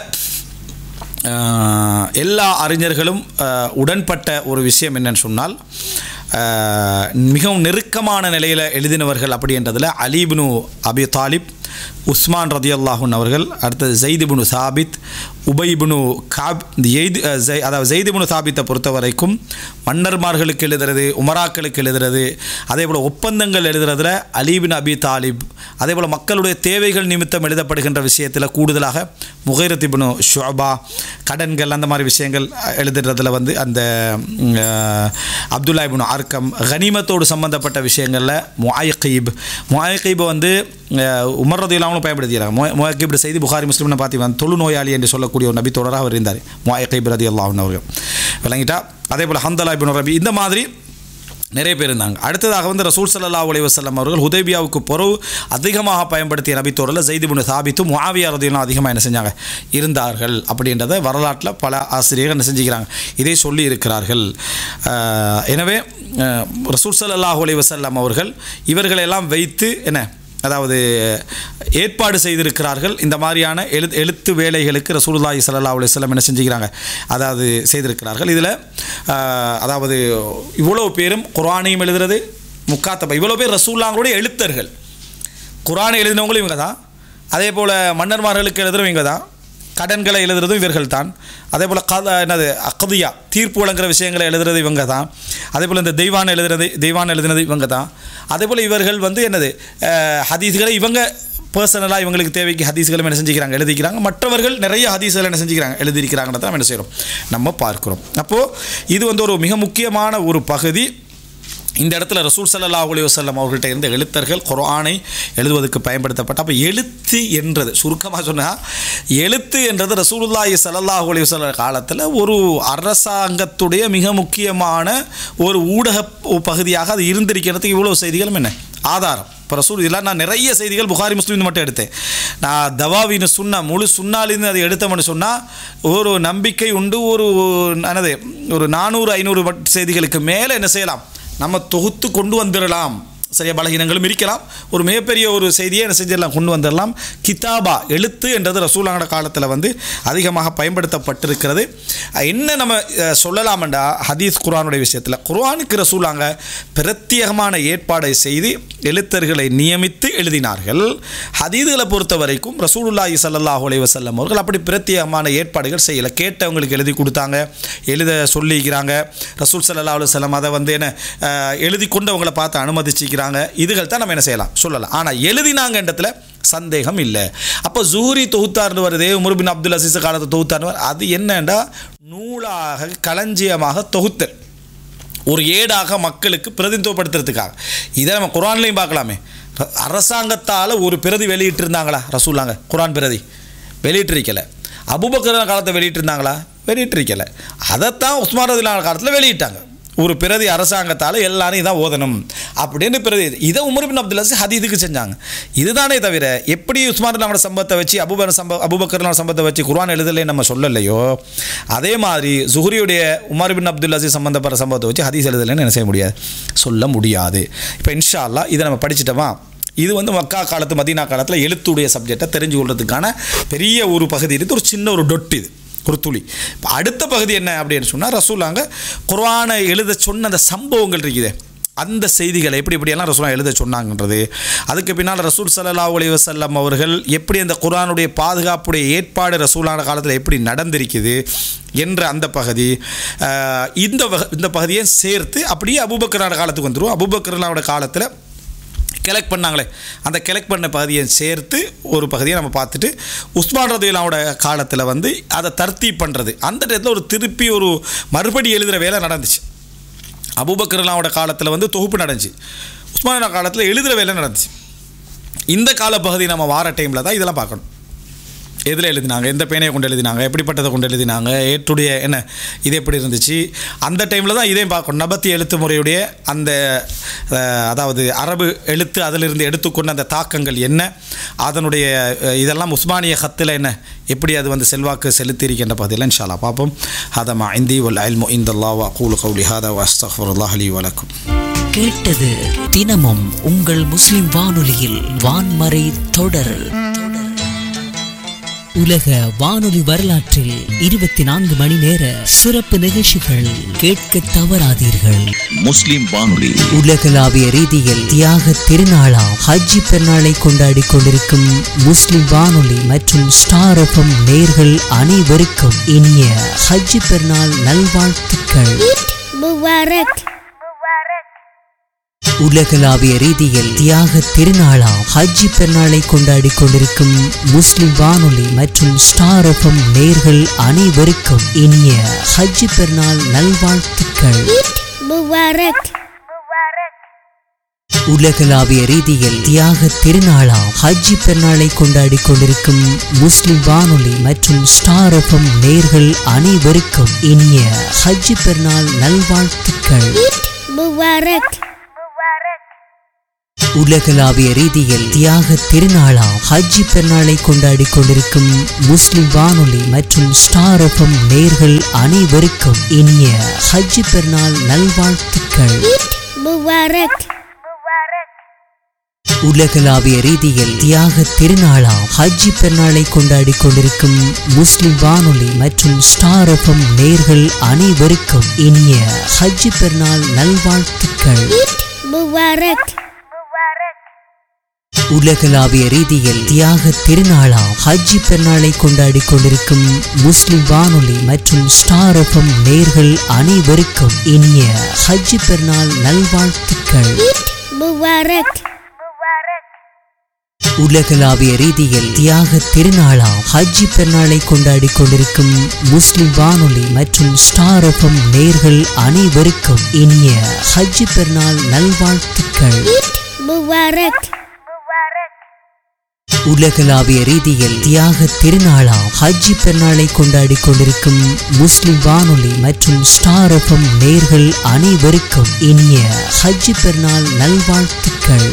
எல்லா அறிஞர்களும் உடன்பட்ட ஒரு விஷயம் என்னன்னு சொன்னால், மிகவும் நெருக்கமான நிலையில் எழுதினவர்கள் அப்படின்றதில் அலி இப்னு அபி தாலிப், உஸ்மான் ரலியல்லாஹு அன்ஹு அவர்கள், அடுத்தது ஸைத் இப்னு சாபித், உபை இப்னு கஅப். அதாவது ஸைத் இப்னு சாபித்தை பொறுத்த வரைக்கும் மன்னர்மார்களுக்கு எழுதுறது, உமராக்களுக்கு எழுதுறது, அதே போல் ஒப்பந்தங்கள் எழுதுறதுல அலி இப்னு அபி தாலிப், அதே போல் மக்களுடைய தேவைகள் நிமித்தம் எழுதப்படுகின்ற விஷயத்தில் கூடுதலாக முகைரத் இப்னு ஷுஅபா, கடன்கள் அந்த மாதிரி விஷயங்கள் எழுதுறதுல வந்து அந்த அப்துல்லா இப்னு அர்கம், கனிமத்தோடு சம்பந்தப்பட்ட விஷயங்களில் முஐகீப் வந்து உமர் ரலியல்லாஹு பயன்படுத்திக்கிறாங்க. முஅக்கிப் செய்தி புகாரி முஸ்லிம்னு பார்த்தீங்கன்னா தொழுநோயாளி என்று சொல்லக்கூடிய ஒரு நபி தொடராக அவர் இருந்தார், முஅக்கிப் ரலியல்லாஹு அவர்கள். விளங்கிட்டா? அதே போல் ஹந்தலா இப்னு ரபி, இந்த மாதிரி நிறைய பேர் இருந்தாங்க. அடுத்ததாக வந்து ரசூல் ஸல்லல்லாஹு அலைஹி வஸல்லம் அவர்கள் ஹுதைபியாவுக்கு பிறகு அதிகமாக பயன்படுத்திய நபித்தோரில் ஸைத் இப்னு சாபித்தும் முஆவியா ரலியல்லாஹு அதிகமாக என்ன செஞ்சாங்க, இருந்தார்கள் அப்படின்றத வரலாற்றில் பல ஆசிரியர்கள் என்ன செஞ்சுக்கிறாங்க, இதை சொல்லி இருக்கிறார்கள். எனவே ரசூல் ஸல்லல்லாஹு அலைஹி வஸல்லம் அவர்கள் இவர்களெல்லாம் வைத்து என்ன, அதாவது ஏற்பாடு செய்திருக்கிறார்கள். இந்த மாதிரியான எழுத்து வேலைகளுக்கு ரசூலுல்லாஹி ஸல்லல்லாஹு அலைஹி வஸல்லம் என்ன செஞ்சுக்கிறாங்க, அதாவது செய்திருக்கிறார்கள். இதில் அதாவது இவ்வளோ பேரும் குர்ஆனையும் எழுதுறது முக்காத்தபா, இவ்வளோ பேர் ரசூலுல்லாஹ்வுடைய எழுத்தர்கள். குர்ஆனை எழுதினவங்களும் இவங்க தான், அதே போல் மன்னர்மார்களுக்கு எழுதுறவங்க இவங்க தான், கடன்களை எழுதுறதும் இவர்கள் தான், அதே போல் அக்தியா தீர்ப்பு வழங்குற விஷயங்களை எழுதுறது இவங்க தான், அதே போல் இந்த தெய்வான் எழுதுனது இவங்க தான். அதே போல் இவர்கள் வந்து ஹதீஸ்களை இவங்க பர்சனலாக இவங்களுக்கு தேவைக்கு ஹதீஸ்களும் என்ன செஞ்சுக்கிறாங்க, எழுதிக்கிறாங்க. மற்றவர்கள் நிறைய ஹதீஸ்களை என்ன செஞ்சுக்கிறாங்க, எழுதியிருக்கிறாங்கன்றத நம்ம என்ன செய்கிறோம், நம்ம பார்க்குறோம். அப்போது இது வந்து ஒரு மிக முக்கியமான ஒரு பகுதி. இந்த இடத்துல ரசூல் ஸல்லல்லாஹு அலைஹி வஸல்லம் அவர்கள்ட்ட இருந்த எழுத்தர்கள் குர்ஆனை எழுதுவதற்கு பயன்படுத்தப்பட்ட. அப்போ எழுத்து என்றது சுருக்கமாக சொன்னால், எழுத்து என்றது ரசூலுல்லாஹி ஸல்லல்லாஹு அலைஹி வஸல்லம் காலத்தில் ஒரு அரசாங்கத்துடைய மிக முக்கியமான ஒரு ஊடக பகுதியாக அது இருந்திருக்கிறதுக்கு இவ்வளோ செய்திகளும் என்ன ஆதாரம். இப்போ ரசூல் இதெல்லாம் நான் நிறைய செய்திகள் புகாரி முஸ்லிம் மட்டும் எடுத்தேன். நான் தவாவின்னு சுன்னா முழு சுன்னாலிருந்து அதை எடுத்தோம்னு சொன்னால் ஒரு நம்பிக்கை உண்டு. ஒரு 400-500 செய்திகளுக்கு மேலே என்ன செய்யலாம், நம்ம தொகுத்து கொண்டு வந்துடலாம். சரியா, பலகீனங்களும் இருக்கலாம். ஒரு மிகப்பெரிய ஒரு செய்தியை என்ன செஞ்சிடலாம், கொண்டு வந்துடலாம். கிதாபா எழுத்து என்றது ரசூலுல்லாஹ் காலத்தில் வந்து அதிகமாக பயன்படுத்தப்பட்டிருக்கிறது. என்ன நம்ம சொல்லலாம்டா, ஹதீஸ் குர்ஆனுடைய விஷயத்தில் குர்ஆனுக்கு ரசூலுல்லாஹ் பிரத்யேகமான ஏற்பாடை செய்து எழுத்தர்களை நியமித்து எழுதினார்கள். ஹதீஸ்களை பொறுத்த வரைக்கும் ரசூலுல்லாஹி ஸல்லல்லாஹு அலைஹி வஸல்லம் அவர்கள் அப்படி பிரத்யேகமான ஏற்பாடுகள் செய்யலை. கேட்டவங்களுக்கு எழுதி கொடுத்தாங்க, எழுத சொல்லிக்கிறாங்க. ரசூல் ஸல்லல்லாஹு அலைஹி வஸல்லம் அதை வந்து என்ன எழுதி கொண்டு அவங்கள பார்த்து அனுமதிச்சிக்கிறாங்க. இதுகள் தான் நம்ம என்ன செய்யலாம், சொல்லலாம். ஆனால் எழுதினாங்கன்றதுல சந்தேகம் இல்லை. அப்போ ஜுஹரி தொகுத்தார்னு வருது, உமர் பின் அப்துல் அசீஸ் காலத்தை தொகுத்தார்னு அது என்னண்டா, நூலாக களஞ்சியமாக தொகுத்தல், ஒரு ஏடாக மக்களுக்கு பிரதிநிதித்துவப்படுத்துறதுக்காக. இதை நம்ம குர்ஆன்லையும் பார்க்கலாமே. அரசாங்கத்தால் ஒரு பிரதி வெளியிட்டிருந்தாங்களா ரசூலுல்லாஹ்? குர்ஆன் பிரதி வெளியிட்டிருக்கலை. அபூபக்கர் காலத்தை வெளியிட்டிருந்தாங்களா? வெளியிட்டிருக்கலை. அதைத்தான் உஸ்மான் ரலியல்லாஹு காலத்தில் வெளியிட்டாங்க. ஒரு பிரதி அரசாங்கத்தால் எல்லாரும் இதான் ஓதணும் அப்படின்னு பிரதி. இதை உமர் பின் அப்துல் அசீஸ் ஹதீஸுக்கு செஞ்சாங்க. இதுதானே தவிர எப்படி உஸ்மான் ரலியல்லாஹு சம்பவத்தை வச்சு அபூபக்கர் சம்பவத்தை வச்சு குர்ஆன் எழுதலை நம்ம சொல்லலையோ, அதே மாதிரி ஜுஹரியுடைய உமர் பின் அப்துல் அசீஸ் சம்பந்தப்பட்ட சம்பவத்தை வச்சு ஹதீஸ் எழுதலைன்னு என்ன செய்ய முடியாது, சொல்ல முடியாது. இப்போ இன்ஷா அல்லாஹ் இதை நம்ம படிச்சிட்டோமா, இது வந்து மக்கா காலத்து மதீனா காலத்தில் எழுத்துடைய சப்ஜெக்டை தெரிஞ்சு கொள்றதுக்கான பெரிய ஒரு பகுதி இருக்குது. ஒரு சின்ன ஒரு டொட், இது ஒரு துளி. இப்போ அடுத்த பகுதி என்ன அப்படின்னு சொன்னால், ரசூலுல்லாஹ் குர்ஆனை எழுத சொன்ன அந்த சம்பவங்கள் இருக்குது, அந்த செய்திகளை எப்படியெல்லாம் ரசூலுல்லாஹ் எழுத சொன்னாங்கன்றது. அதுக்கு பின்னால் ரசூல் ஸல்லல்லாஹு அலைஹி வஸல்லம் அவர்கள் எப்படி அந்த குர்ஆனுடைய பாதுகாப்புடைய ஏற்பாடு ரசூலுல்லாஹ் காலத்தில் எப்படி நடந்திருக்குது என்ற அந்த பகுதி, இந்த பகுதியை சேர்த்து அப்படியே அபூபக்கரோட காலத்துக்கு வந்துடும். அபூபக்கரோட காலத்தில் கலெக்ட் பண்ணாங்களே, அந்த கலெக்ட் பண்ண பகுதியை சேர்த்து ஒரு பகுதியை நம்ம பார்த்துட்டு, உஸ்மான் ரலியல்லாஹு காலத்தில் வந்து அதை தர்த்தீப் பண்ணுறது, அந்த இடத்துல ஒரு திருப்பி ஒரு மறுபடி எழுதுகிற வேலை நடந்துச்சு. அபூபக்கர் ரலியல்லாஹு காலத்தில் வந்து தொகுப்பு நடந்துச்சு, உஸ்மான் காலத்தில் எழுதுகிற வேலை நடந்துச்சு. இந்த காலப்பகுதி நம்ம வார டைமில் தான் இதெல்லாம் பார்க்கணும். எதில் எழுதினாங்க, எந்த பேனையை கொண்டு எழுதினாங்க, எப்படிப்பட்டதை கொண்டு எழுதினாங்க, ஏற்றுடைய என்ன இது எப்படி இருந்துச்சு, அந்த டைமில் தான் இதையும் பார்க்கணும். நபத்தி எழுத்து முறையுடைய அந்த அதாவது அரபு எழுத்து அதிலிருந்து எடுத்துக்கொண்ட அந்த தாக்கங்கள் என்ன, அதனுடைய இதெல்லாம் உஸ்மானிய ஹத்தில் என்ன எப்படி அது வந்து செல்வாக்கு செலுத்தியிருக்கின்ற பகுதியில் இன்ஷா அல்லாஹ் பார்ப்போம். ஹதமா இந்தி வல் இல்மு இந்தல்லாஹ் வ அகூலு கௌலி ஹாதா வ அஸ்தக்ஃபிருல்லாஹ் லி வ லக்கும். கேட்டது தினமும் உங்கள் முஸ்லிம் வானொலியில் வான்மறை தொடர். உலக வானொலி வரலாற்றில் 24 மணி நேர சிறப்பு நிகழ்ச்சிகள் கேட்க தவறாதீர்கள். முஸ்லிம் வானொலி உலகளாவிய ரீதியில் தியாக திருநாளாம் ஹஜ் பெருநாளை கொண்டாடி கொண்டிருக்கும் முஸ்லிம் வானொலி மற்றும் ஸ்டார் எஃப்எம் நேயர்கள் அனைவருக்கும் இனிய ஹஜ் பெருநாள் நல்வாழ்த்துக்கள். உலகளாவிய ரீதியில் தியாக திருநாளாம் ஹஜ் பெருநாளை கொண்டாடி கொண்டிருக்கும் முஸ்லிம் வானொலி மற்றும் ஸ்டார் எஃப்எம் நேயர்கள் அனைவருக்கும் இனிய ஹஜ் பெருநாள் நல்வாழ்த்துக்கள். உலகளாவிய ரீதியில் தியாக திருநாளாம் ஹஜ்ஜி பெருநாளை கொண்டாடி கொண்டிருக்கும் முஸ்லிம் வானொலி மற்றும் ஸ்டார் எஃப்எம் நேயர்கள் அனைவருக்கும் இனிய ஹஜ்ஜி பெருநாள் நல்வாழ்த்துக்கள். உலகளாவிய ரீதியில் தியாக திருநாளாம் ஹஜ்ஜி பெருநாளை கொண்டாடி கொண்டிருக்கும் முஸ்லிம் வானொலி மற்றும் ஸ்டார் எஃப்எம் நேயர்கள் அனைவருக்கும் இனிய ஹஜ்ஜி பெருநாள் நல்வாழ்த்துக்கள். உலகளாவிய ரீதியில் தியாக திருநாளாம் ஹஜ்ஜி பெருநாளை கொண்டாடி கொண்டிருக்கும் முஸ்லிம் வானொலி மற்றும் ஸ்டார் எஃப்எம் நேயர்கள் அனைவருக்கும் இனிய ஹஜ்ஜி பெருநாள் நல்வாழ்த்துக்கள். உலகளாவிய ரீதியில் தியாக திருநாளாம் ஹஜ்ஜி பெருநாளை கொண்டாடி கொண்டிருக்கும் முஸ்லிம் வானொலி மற்றும் ஸ்டார் எஃப்எம் நேயர்கள் அனைவருக்கும் இனிய ஹஜ்ஜி பெருநாள் நல்வாழ்த்துக்கள். உலகளாவிய ரீதியில் தியாக திருநாளாம் ஹஜ்ஜி பெருநாளை கொண்டாடி கொண்டிருக்கும் முஸ்லிம் வானொலி மற்றும் ஸ்டார் எஃப்எம் நேயர்கள் அனைவருக்கும் இனிய ஹஜ்ஜி பெருநாள் நல்வாழ்த்துக்கள். உலகளாவிய ரீதியில் தியாக திருநாளாம் ஹஜ்ஜி பெருநாளை கொண்டாடி கொண்டிருக்கும் முஸ்லிம் வானொலி மற்றும் ஸ்டார் எஃப்எம் நேயர்கள் அனைவருக்கும் இனிய ஹஜ்ஜி பெருநாள் நல்வாழ்த்துக்கள்.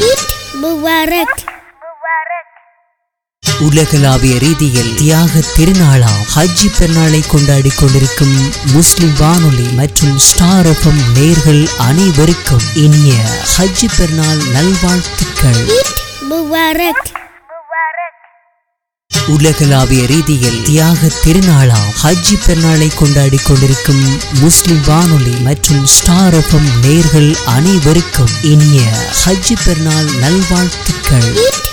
உலகளாவிய ரீதியில் தியாக திருநாளாம் ஹஜ்ஜி பெருநாளை கொண்டாடி கொண்டிருக்கும் முஸ்லிம் வானொலி மற்றும் ஸ்டார் எஃப்எம் நேயர்கள் அனைவருக்கும் இனிய ஹஜ்ஜி பெருநாள் நல்வாழ்த்துக்கள். உலகளாவிய ரீதியில் தியாக திருநாளாம் ஹஜ்ஜி பெருநாளை கொண்டாடி கொண்டிருக்கும் முஸ்லிம் வானொலி மற்றும் ஸ்டார் எஃப்எம் நேயர்கள் அனைவருக்கும் இனிய ஹஜ்ஜி பெருநாள் நல்வாழ்த்துக்கள்.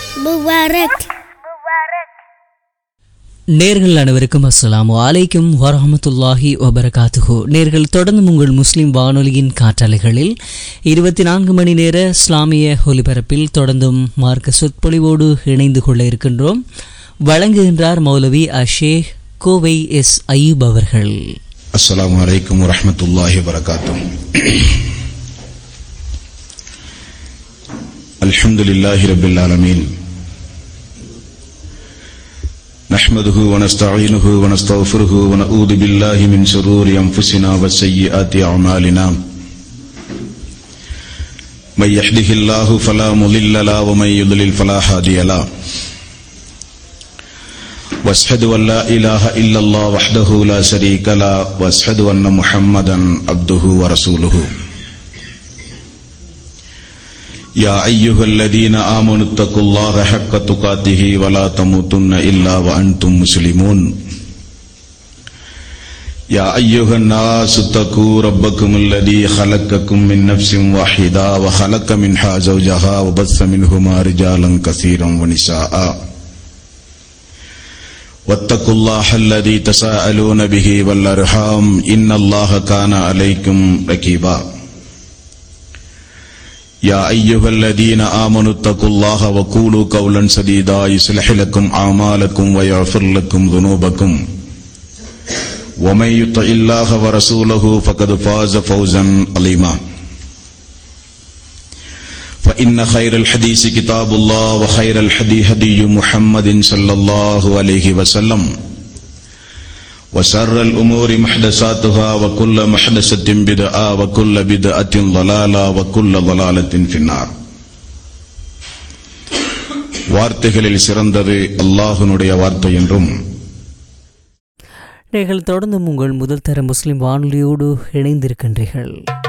நேர்கள் அனைவருக்கும் அஸ்ஸலாமு அலைக்கும் வரஹ்மத்துல்லாஹி வபரகாத்துஹு. நேர்கள் தொடர்ந்து உங்கள் முஸ்லிம் வானொலியின் காற்றலைகளில் 24 மணி நேர இஸ்லாமிய ஒலிபரப்பில் தொடர்ந்தும் மார்க்க சொற்பொழிவோடு இணைந்து கொள்ள இருக்கின்றோம். வழங்குகின்றார் மௌலவி அஷேக் கோவை எஸ் அய்யூப் அவர்கள். அஸ்ஸலாமு அலைக்கும் வரஹ்மத்துல்லாஹி வபரகாத்துஹு. அல்ஹம்துலில்லாஹி ரப்பில் ஆலமீன். نحمده ونستعينه ونستغفره ونعوذ بالله من شرور أنفسنا وسيئات أعمالنا من يهده الله فلا مضل له ومن يضلل فلا هادي له واشهد أن لا إله إلا الله وحده لا شريك له واشهد أن محمدا عبده ورسوله. يا أيها الذين آمنوا اتقوا الله حق تقاته ولا تموتن إلا وأنتم مسلمون. يا أيها الناس اتقوا ربكم الذي خلقكم من نفس واحدة وخلق منها زوجها وبث منهما رجالا كثيرا ونساء واتقوا الله الذي تساءلون به والأرحام إن الله كان عليكم رقيبا. يا أيها الذين آمنوا اتقوا الله وقولوا قولا سديدا يصلح لكم أعمالكم ويغفر لكم ذنوبكم ومن يطع الله ورسوله فقد فاز فوزا عظيما. فإن خير الحديث كتاب الله وخير الهدي هدي محمد صلى الله عليه وسلم وشر الأمور محدثاتها وكل محدثة بدعة وكل بدعة ضلالة وكل ضلالة في النار. வார்த்தைகளில் சிறந்தது அல்லாஹ்வுடைய வார்த்தை என்றும் நீங்கள் தொடர்ந்து உங்கள் முதல் தர முஸ்லிம் வானொலியோடு இணைந்திருக்கின்றீர்கள்.